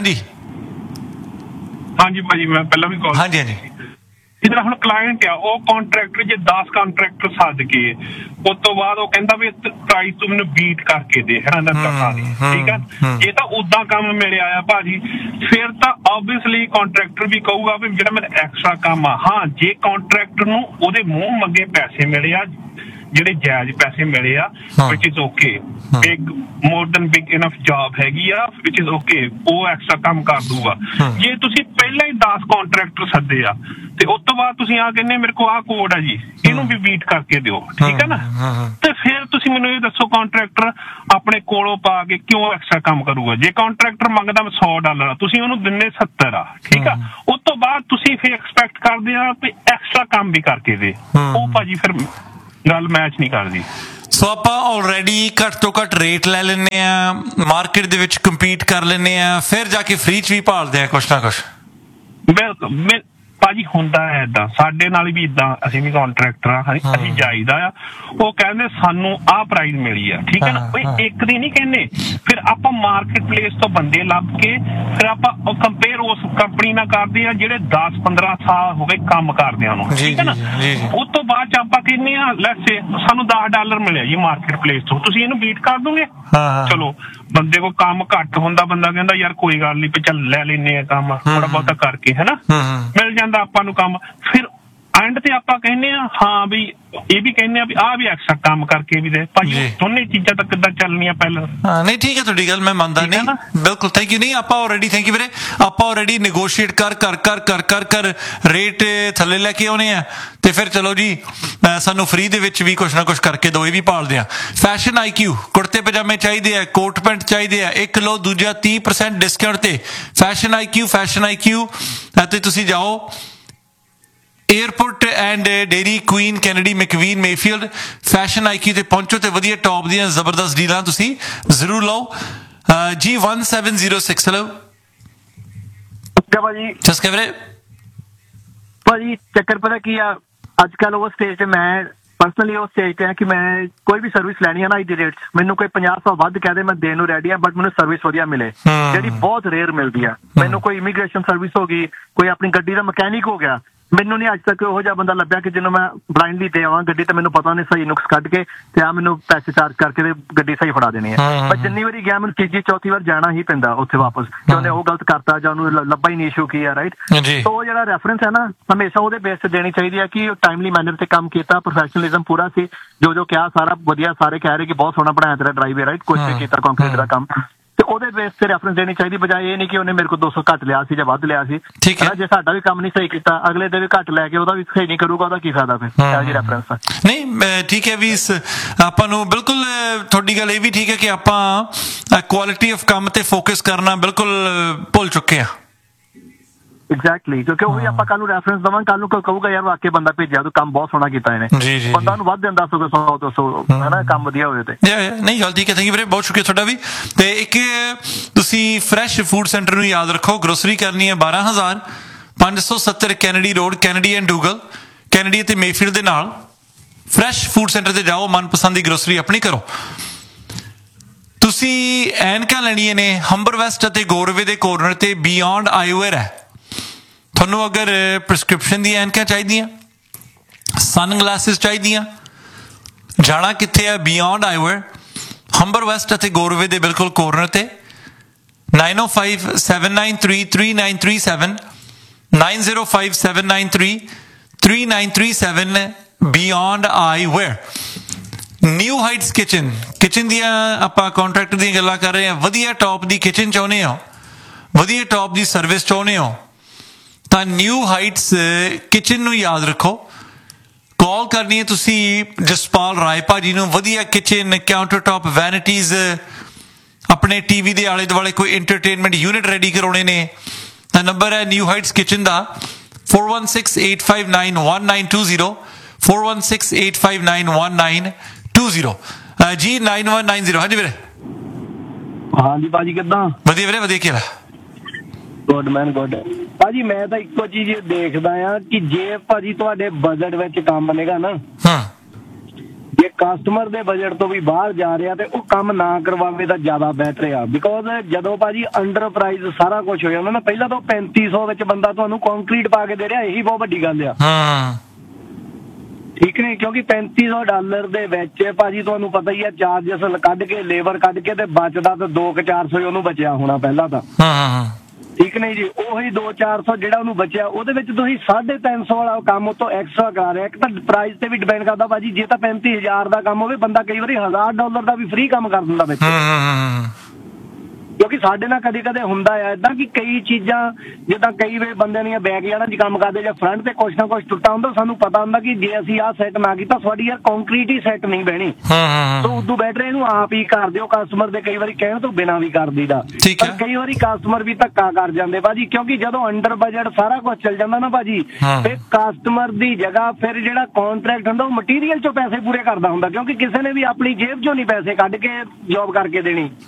ਹਾਂਜੀ ਭਾਜੀ ਮੈਂ ਪਹਿਲਾਂ ਵੀ ਕਾਲ ਹਾਂਜੀ ਜਿਹੜਾ ਹੁਣ ਕਲਾਇੰਟ ਆ ਉਹ ਕੰਟਰੈਕਟਰ ਜੇ 10 ਕੰਟਰੈਕਟਰ ਸੱਦ ਕੇ ਉਸ ਤੋਂ ਬਾਅਦ ਉਹ ਕਹਿੰਦਾ ਵੀ ਪ੍ਰਾਈਸ ਤੂੰ ਮੈਨੂੰ ਬੀਟ ਕਰਕੇ ਦੇ ਹੈ ਨਾ ਠੀਕ ਆ ਜੇ ਤਾਂ ਉਦਾਂ ਕੰਮ ਮਿਲਿਆ ਆ ਭਾਜੀ ਫਿਰ ਤਾਂ ਆਬਵੀਅਸਲੀ ਕੰਟਰੈਕਟਰ ਵੀ ਕਹੂਗਾ ਵੀ ਜਿਹੜਾ ਮੇਰਾ ਐਕਸਟਰਾ ਕੰਮ ਆ ਹਾਂ ਜੇ ਕੰਟਰੈਕਟਰ ਨੂੰ ਉਹਦੇ ਮੂੰਹ ਮੰਗੇ ਪੈਸੇ ਮਿਲੇ ਆ ਜਿਹੜੇ ਜਾਇਜ਼ ਪੈਸੇ ਮਿਲੇ ਆ which is okay big more than big enough job ਹੈਗੀ ਆ which is okay ਉਹ ਐਕਸਟਰਾ ਕੰਮ ਕਰ ਦੂਗਾ ਜੇ ਤੁਸੀਂ ਪਹਿਲਾਂ ਹੀ 10 ਕੰਟਰੈਕਟਰ ਸੱਦੇ ਆ ਤੇ ਉਸ ਤੋਂ ਬਾਅਦ ਤੁਸੀਂ ਆ ਕਹਿੰਦੇ ਮੇਰੇ ਕੋਲ ਆਹ ਕੋਡ ਆ ਜੀ ਇਹਨੂੰ ਵੀ ਬੀਟ ਕਰਕੇ ਦਿਓ ਠੀਕ ਹੈ ਨਾ ਤੇ ਫਿਰ ਤੁਸੀਂ ਮੈਨੂੰ ਇਹ ਦੱਸੋ ਕੰਟਰੈਕਟਰ ਆਪਣੇ ਕੋਲੋਂ ਪਾ ਕੇ ਕਿਉਂ ਐਕਸਟਰਾ ਕੰਮ ਕਰੂਗਾ ਜੇ ਕੰਟਰੈਕਟਰ ਮੰਗਦਾ $100 ਤੁਸੀਂ ਉਹਨੂੰ ਦਿੰਨੇ 70 ਆ ਠੀਕ ਆ ਉਸ ਤੋਂ ਬਾਅਦ ਤੁਸੀਂ ਫਿਰ ਐਕਸਪੈਕਟ ਕਰਦੇ ਆ ਵੀ ਐਕਸਟਰਾ ਕੰਮ ਵੀ ਕਰਕੇ ਦੇ ਉਹ ਭਾਜੀ ਫਿਰ ਗੱਲ ਮੈਚ ਨਹੀਂ ਕਰਦੀ ਸੋ ਆਪਾਂ ਆਲਰੇਡੀ ਘੱਟ ਤੋਂ ਘੱਟ ਰੇਟ ਲੈ ਲੈਂਦੇ ਆ ਮਾਰਕੀਟ ਦੇ ਵਿੱਚ ਕੰਪੀਟ ਕਰ ਲੈਂਦੇ ਆ ਫਿਰ ਜਾ ਕੇ ਫ੍ਰੀ ਚ ਵੀ ਭਾਲਦੇ ਆ ਕੁਛ ਨਾ ਕੁਛ ਬਿਲਕੁਲ ਭਾਜੀ ਹੁੰਦਾ ਹੈ ਏਦਾਂ ਸਾਡੇ ਨਾਲ ਵੀ ਏਦਾਂ ਅਸੀਂ ਵੀ ਕੰਟਰੈਕਟਰ ਆ ਅਸੀਂ ਜਾਈਦਾ ਆ ਉਹ ਕਹਿੰਦੇ ਸਾਨੂੰ ਆਹ ਪ੍ਰਾਈਸ ਮਿਲੀ ਆ ਠੀਕ ਹੈ ਨਾ ਕੋਈ ਇੱਕ ਦੀ ਨਹੀਂ ਕਹਿੰਦੇ ਫਿਰ ਆਪਾਂ ਮਾਰਕੀਟ ਪਲੇਸ ਤੋਂ ਬੰਦੇ ਲੱਭ ਕੇ ਫਿਰ ਆਪਾਂ ਕੰਪੇਅਰ ਉਸ ਕੰਪਨੀ ਨਾਲ ਕਰਦੇ ਆ ਜਿਹੜੇ 10-15 ਸਾਲ ਹੋ ਗਏ ਕੰਮ ਕਰਦਿਆਂ ਨੂੰ ਠੀਕ ਹੈ ਨਾ ਉਸ ਤੋਂ ਬਾਅਦ ਚ ਆਪਾਂ ਕਹਿੰਦੇ ਆ ਲੈਟਸ ਸੇ ਸਾਨੂੰ $10 ਮਿਲਿਆ ਜੀ ਮਾਰਕੀਟ ਪਲੇਸ ਤੋਂ ਤੁਸੀਂ ਇਹਨੂੰ ਬੀਟ ਕਰ ਦੋਗੇ ਚਲੋ ਬੰਦੇ ਕੋਲ ਕੰਮ ਘੱਟ ਹੁੰਦਾ ਬੰਦਾ ਕਹਿੰਦਾ ਯਾਰ ਕੋਈ ਗੱਲ ਨਹੀਂ ਚੱਲ ਲੈ ਲੈਨੇ ਆ ਕੰਮ ਥੋੜਾ ਬਹੁਤਾ ਕਰਕੇ ਹੈ ਨਾ ਮਿਲ ਜਾਂਦਾ ਆਪਾਂ ਨੂੰ ਕੰਮ ਫਿਰ ਐਂਡ ਤੇ ਆਪਾਂ ਕਹਿੰਦੇ ਆ ਹਾਂ ਵੀ ਇਹ ਵੀ ਕਹਿੰਦੇ ਆ ਵੀ ਆਹ ਵੀ ਐਕਸਟਰਾ ਕੰਮ ਕਰਕੇ ਵੀ ਦੇ ਭਾਜੀ ਦੋਨੇ ਚੀਜ਼ਾਂ ਤਾਂ ਕਿੱਦਾਂ ਚੱਲਣੀਆਂ ਪਹਿਲਾਂ ਨਹੀਂ ਠੀਕ ਹੈ ਤੁਹਾਡੀ ਗੱਲ ਮੈਂ ਮੰਨਦਾ ਨਹੀਂ ਬਿਲਕੁਲ ਥੈਂਕ ਯੂ ਨਹੀਂ ਆਪਾਂ ਆਲਰੇਡੀ ਥੈਂਕ ਯੂ ਵੀਰੇ ਆਪਾਂ ਆਲਰੇਡੀ ਨੈਗੋਸ਼ੀਏਟ ਕਰ ਰੇਟ ਥੱਲੇ ਲੈ ਕੇ ਆਉਣੇ ਆ ਤੇ ਫਿਰ ਚਲੋ ਜੀ ਸਾਨੂੰ ਫ੍ਰੀ ਦੇ ਵਿੱਚ ਵੀ ਕੁਛ ਨਾ ਕੁਛ ਕਰਕੇ ਦੋ ਇਹ ਵੀ ਭਾਲਦੇ ਆ ਫੈਸ਼ਨ IQ ਕੁੜਤੇ ਪਜਾਮੇ ਚਾਹੀਦੇ ਆ ਕੋਟ ਪੈਂਟ ਚਾਹੀਦੇ ਆ ਇੱਕ ਲਓ ਦੂਜਾ 30% ਡਿਸਕਾਊਂਟ ਤੇ ਫੈਸ਼ਨ IQ ਤੇ ਤੁਸੀਂ ਜਾਓ airport and dairy Queen Kennedy ਮੈਕਵੀਨ Mayfield fashion IQ ਤੇ ਪਹੁੰਚੋ ਤੇ ਵਧੀਆ ਟੌਪ ਦੀਆਂ ਜ਼ਬਰਦਸਤ ਡੀਲਾਂ ਤੁਸੀਂ ਜ਼ਰੂਰ ਲਓ। ਜੀ 1706 ਹੈਲੋ ਭਾਜੀ ਚਸਕੇ ਵੀਰੇ। ਭਾਜੀ ਚੱਕਰ ਪਤਾ ਕੀ ਆ, ਅੱਜ ਕੱਲ ਉਹ ਸਟੇਜ ਤੇ ਮੈਂ ਪਰਸਨਲੀ ਉਸ ਸਟੇਜ ਤੇ ਆ ਕਿ ਮੈਂ ਕੋਈ ਵੀ ਸਰਵਿਸ ਲੈਣੀ ਆ ਨਾ, ਅੱਜ ਦੀ ਰੇਟ ਮੈਨੂੰ ਕੋਈ 50 ਵੱਧ ਕਹਿ ਦੇ ਮੈਂ ਦੇਣ ਨੂੰ ਰੈਡੀ ਆ, ਬਟ ਮੈਨੂੰ ਸਰਵਿਸ ਵਧੀਆ ਮਿਲੇ, ਜਿਹੜੀ ਬਹੁਤ ਰੇਅਰ ਮਿਲਦੀ ਆ। ਮੈਨੂੰ ਕੋਈ ਇਮੀਗ੍ਰੇਸ਼ਨ ਸਰਵਿਸ ਹੋ ਗਈ, ਕੋਈ ਆਪਣੀ ਗੱਡੀ ਦਾ ਮਕੈਨਿਕ ਹੋ ਗਿਆ, ਮੈਨੂੰ ਨਹੀਂ ਅੱਜ ਤੱਕ ਉਹੋ ਜਿਹਾ ਬੰਦਾ ਲੱਭਿਆ ਕਿ ਜਿਹਨੂੰ ਮੈਂ ਬਲਾਈਂਡਲੀ ਦੇ ਆਵਾਂ ਗੱਡੀ ਤੇ ਮੈਨੂੰ ਪਤਾ ਨਹੀਂ ਸਹੀ ਨੁਕਸ ਕੱਢ ਕੇ ਤੇ ਆ ਮੈਨੂੰ ਪੈਸੇ ਚਾਰਜ ਕਰਕੇ ਤੇ ਗੱਡੀ ਸਹੀ ਫੜਾ ਦੇਣੀ ਹੈ। ਪਰ ਜਿੰਨੀ ਵਾਰੀ ਗਿਆ ਮੈਨੂੰ ਤੀਜੀ ਚੌਥੀ ਵਾਰ ਜਾਣਾ ਹੀ ਪੈਂਦਾ ਉੱਥੇ ਵਾਪਸ, ਕਿ ਉਹਨੇ ਉਹ ਗਲਤ ਕਰਤਾ ਜਾਂ ਉਹਨੂੰ ਲੱਭਾ ਹੀ ਨਹੀਂ ਇਸ਼ੂ ਕੀ ਆ, ਰਾਈਟ। ਸੋ ਉਹ ਜਿਹੜਾ ਰੈਫਰੈਂਸ ਹੈ ਨਾ ਹਮੇਸ਼ਾ ਉਹਦੇ ਬੇਸ ਤੇ ਦੇਣੀ ਚਾਹੀਦੀ ਹੈ ਕਿ ਟਾਈਮਲੀ ਮੈਨਰ ਤੇ ਕੰਮ ਕੀਤਾ, ਪ੍ਰੋਫੈਸ਼ਨਲਿਜ਼ਮ ਪੂਰਾ ਸੀ, ਜੋ ਕਿਹਾ ਸਾਰਾ ਵਧੀਆ, ਸਾਰੇ ਕਹਿ ਰਹੇ ਕਿ ਬਹੁਤ ਸੋਹਣਾ ਬਣਾਇਆ ਤੇਰਾ ਡਰਾਈਵ, ਰਾਈਟ, ਕੁਝ ਤੇ ਕੀਤਾ ਕੰਕਰੀਟ ਦਾ ਕੰਮ, ਤੇ ਉਹਦੇ ਬੇਸ ਤੇ ਰੈਫਰੈਂਸ ਦੇਣੀ ਚਾਹੀਦੀ, ਬਜਾਏ ਇਹ ਨਹੀਂ ਕਿ ਉਹਨੇ ਮੇਰੇ ਕੋਲ 200 ਘੱਟ ਲਿਆ ਸੀ ਜਾਂ ਵੱਧ ਲਿਆ ਸੀ। ਠੀਕ ਹੈ, ਜੇ ਸਾਡਾ ਵੀ ਕੰਮ ਨਹੀਂ ਸਹੀ ਕੀਤਾ ਅਗਲੇ ਦੇ ਵੀ ਘੱਟ ਲੈ ਕੇ ਉਹਦਾ ਵੀ ਸਹੀ ਨਹੀਂ ਕਰੂਗਾ, ਉਹਦਾ ਕੀ ਫਾਇਦਾ ਫਿਰ ਇਹ ਜੀ ਰੈਫਰੈਂਸ ਦਾ। ਨਹੀਂ ਠੀਕ ਹੈ ਵੀ ਆਪਾਂ ਨੂੰ ਬਿਲਕੁਲ ਤੁਹਾਡੀ ਗੱਲ ਇਹ ਵੀ ਠੀਕ ਹੈ ਕਿ ਆਪਾਂ ਕੁਆਲਿਟੀ ਆਫ ਕੰਮ ਤੇ ਫੋਕਸ ਕਰਨਾ ਬਿਲਕੁਲ ਭੁੱਲ ਚੁੱਕੇ ਆ। ਐਗਜ਼ੈਕਟਲੀ, ਕਿਉਂਕਿ ਉਹੀ ਆਪਾਂ ਕੱਲ ਨੂੰ ਰੈਫਰੈਂਸ ਦਵਾਂ, ਕੱਲ ਨੂੰ ਕਹੂਗਾ ਯਾਰ ਵਾਕਈ ਬੰਦਾ ਭੇਜਿਆ ਤੂੰ ਕੰਮ ਬਹੁਤ ਸੋਹਣਾ ਕੀਤਾ ਇਹਨੇ, ਬੰਦਾ ਨੂੰ ਵੱਧ ਦਿੰਦਾ 100 ਹੈ ਨਾ, ਕੰਮ ਵਧੀਆ ਹੋਵੇ ਤੇ। ਨਹੀਂ ਗੱਲ ਠੀਕ ਹੈ, ਥੈਂਕ ਯੂ ਵੀਰੇ, ਬਹੁਤ ਸ਼ੁਕਰੀਆ ਤੁਹਾਡਾ ਵੀ। ਤੇ ਇੱਕ ਤੁਸੀਂ ਫਰੈਸ਼ ਫੂਡ ਸੈਂਟਰ ਨੂੰ ਯਾਦ ਰੱਖੋ, ਗਰੋਸਰੀ ਕਰਨੀ ਹੈ 12,570 Kennedy road, Kennedy and ਡੂਗਲ, Kennedy ਅਤੇ ਮੇਫੀਲਡ ਦੇ ਨਾਲ। ਫਰੈਸ਼ ਫੂਡ ਸੈਂਟਰ ਤੇ ਜਾਓ, ਮਨਪਸੰਦ ਦੀ ਗਰੋਸਰੀ ਆਪਣੀ ਕਰੋ। ਤੁਸੀਂ ਐਨਕਾਂ ਲੈਣੀਆਂ ਨੇ ਹੰਬਰ ਵੈਸਟ ਅਤੇ ਗੋਰਵੇ ਦੇ ਕੋਰਨਰ ਤੇ ਬਿਯੋਂਡ ਆਈਵੇਅਰ ਹੈ। ਤੁਹਾਨੂੰ ਅਗਰ ਪ੍ਰਿਸਕ੍ਰਿਪਸ਼ਨ ਦੀਆਂ ਐਨਕਾਂ ਚਾਹੀਦੀਆਂ, ਸਨ ਗਲਾਸਿਸ ਚਾਹੀਦੀਆਂ, ਜਾਣਾ ਕਿੱਥੇ ਹੈ? ਬਿਯੋਂਡ ਆਈਵੇਅਰ, ਹੰਬਰ ਵੈਸਟ ਅਤੇ ਗੋਰਵੇ ਦੇ ਬਿਲਕੁਲ ਕੋਰਨਰ ਤੇ। 9057933937 9057933937 ਬਿਯੋਂਡ ਆਈਵੇਅਰ। ਨਿਊ ਹਾਈਟਸ ਕਿਚਨ ਦੀਆਂ ਆਪਾਂ ਕੰਟਰੈਕਟ ਦੀਆਂ ਗੱਲਾਂ ਕਰ ਰਹੇ ਹਾਂ। ਵਧੀਆ ਟੌਪ ਦੀ ਕਿਚਨ ਚਾਹੁੰਦੇ ਹੋ, ਵਧੀਆ ਟੌਪ ਦੀ ਸਰਵਿਸ ਚਾਹੁੰਦੇ ਹੋ ਤਾਂ ਨਿਊ ਹਾਈਟਸ ਕਿਚਨ ਨੂੰ ਯਾਦ ਰੱਖੋ। ਕਾਲ ਕਰਨੀ ਹੈ ਤੁਸੀਂ ਜਸਪਾਲ ਰਾਏ ਭਾਜੀ ਨੂੰ। ਵਧੀਆ ਕਿਚਨ, ਕਾਊਂਟਰ ਟੌਪ, ਵੈਨਿਟੀਜ਼, ਆਪਣੇ ਟੀਵੀ ਦੇ ਆਲੇ ਦੁਆਲੇ ਕੋਈ ਇੰਟਰਟੇਨਮੈਂਟ ਯੂਨਿਟ ਰੈਡੀ ਕਰਾਉਣੇ ਨੇ ਤਾਂ ਨੰਬਰ ਹੈ ਨਿਊ ਹਾਈਟਸ ਕਿਚਨ ਦਾ 4168591920 4168591920 ਜੀ 9190। ਹਾਂਜੀ ਵੀਰੇ। ਹਾਂਜੀ ਭਾਜੀ ਕਿੱਦਾਂ? ਵਧੀਆ ਵੀਰੇ, ਵਧੀਆ। ਕੀ ਹਾਲ? Good man good. ਭਾਜੀ ਮੈਂ ਤਾਂ ਇੱਕੋ ਚੀਜ਼ ਦੇਖਦਾ ਆ ਕਿ ਜੇ ਭਾਜੀ ਤੁਹਾਡੇ ਬਜਟ ਵਿੱਚ ਕੰਮ ਬਣੇਗਾ ਨਾ, ਜੇ ਕਸਟਮਰ ਦੇ ਬਜਟ ਤੋਂ ਵੀ ਬਾਹਰ ਜਾ ਰਿਹਾ ਤੇ ਉਹ ਕੰਮ ਨਾ ਕਰਵਾਵੇ ਤਾਂ ਜ਼ਿਆਦਾ ਬੈਟਰ ਆ। ਬਿਕੋਜ਼ ਜਦੋਂ ਭਾਜੀ ਅੰਡਰ ਪ੍ਰਾਈਜ਼ ਸਾਰਾ ਕੁਝ ਹੋ ਜਾਂਦਾ ਨਾ, ਪਹਿਲਾਂ ਤਾਂ 3500 ਵਿੱਚ ਬੰਦਾ ਤੁਹਾਨੂੰ ਕੰਕਰੀਟ ਪਾ ਕੇ ਦੇ ਰਿਹਾ, ਇਹੀ ਬਹੁਤ ਵੱਡੀ ਗੱਲ ਆ। ਠੀਕ ਨਹੀਂ, ਕਿਉਂਕਿ $3500 ਦੇ ਵਿੱਚ ਭਾਜੀ ਤੁਹਾਨੂੰ ਪਤਾ ਹੀ ਆ ਚਾਰਜਸ ਕੱਢ ਕੇ, ਲੇਬਰ ਕੱਢ ਕੇ ਤੇ ਬਚਦਾ ਤਾਂ 200-400 ਉਹਨੂੰ ਬਚਿਆ ਹੋਣਾ ਪਹਿਲਾਂ ਤਾਂ। ਠੀਕ ਨਹੀਂ ਜੀ, ਉਹੀ 200-400 ਜਿਹੜਾ ਉਹਨੂੰ ਬਚਿਆ ਉਹਦੇ ਵਿੱਚ ਤੁਸੀਂ 350 ਵਾਲਾ ਕੰਮ ਉਤੋਂ ਐਕਸਟਰਾ ਕਰਾ ਰਿਹਾ। ਇੱਕ ਤਾਂ ਪ੍ਰਾਈਸ ਤੇ ਵੀ ਡਿਪੈਂਡ ਕਰਦਾ ਭਾਜੀ, ਜੇ ਤਾਂ 35,000 ਦਾ ਕੰਮ ਹੋਵੇ ਬੰਦਾ ਕਈ ਵਾਰੀ $1000 ਦਾ ਵੀ ਫ੍ਰੀ ਕੰਮ ਕਰ ਦਿੰਦਾ ਵਿੱਚ। ਕਿਉਂਕਿ ਸਾਡੇ ਨਾਲ ਕਦੇ ਹੁੰਦਾ ਆ ਏਦਾਂ ਕਿ ਕਈ ਚੀਜ਼ਾਂ ਜਿੱਦਾਂ ਕਈ ਵੇ ਬੰਦਿਆਂ ਦੀਆਂ ਬੈਕ ਜਾਣਾ ਜੀ ਕੰਮ ਕਰਦੇ ਜਾਂ ਫਰੰਟ ਤੇ ਕੁਛ ਨਾ ਕੁਛ ਟੁੱਟਾ ਹੁੰਦਾ, ਸਾਨੂੰ ਪਤਾ ਹੁੰਦਾ ਕਿ ਜੇ ਅਸੀਂ ਆਹ ਸੈੱਟ ਨਾ ਕੀਤਾ ਤੁਹਾਡੀ ਯਾਰ ਕੰਕਰੀਟ ਹੀ ਸੈੱਟ ਨਹੀਂ ਬਹਿਣੀ, ਤਾਂ ਉਦੋਂ ਬੈਟਰ ਇਹਨੂੰ ਆਪ ਹੀ ਕਰ ਦਿਓ। ਕਸਟਮਰ ਦੇ ਕਈ ਵਾਰੀ ਕਹਿਣ ਤੋਂ ਬਿਨਾਂ ਵੀ ਕਰ ਦਈਦਾ, ਪਰ ਕਈ ਵਾਰੀ ਕਸਟਮਰ ਵੀ ਧੱਕਾ ਕਰ ਜਾਂਦੇ ਭਾਜੀ, ਕਿਉਂਕਿ ਜਦੋਂ ਅੰਡਰ ਬਜਟ ਸਾਰਾ ਕੁਝ ਚੱਲ ਜਾਂਦਾ ਨਾ ਭਾਜੀ, ਤੇ ਕਸਟਮਰ ਦੀ ਜਗ੍ਹਾ ਫਿਰ ਜਿਹੜਾ ਕੰਟਰੈਕਟ ਹੁੰਦਾ ਉਹ ਮਟੀਰੀਅਲ ਚੋਂ ਪੈਸੇ ਪੂਰੇ ਕਰਦਾ ਹੁੰਦਾ, ਕਿਉਂਕਿ ਕਿਸੇ ਨੇ ਵੀ ਆਪਣੀ ਜੇਬ ਚੋਂ ਨਹੀਂ ਪੈਸੇ ਕੱਢ ਕੇ ਜੌਬ ਕਰਕੇ ਦੇਣੀ।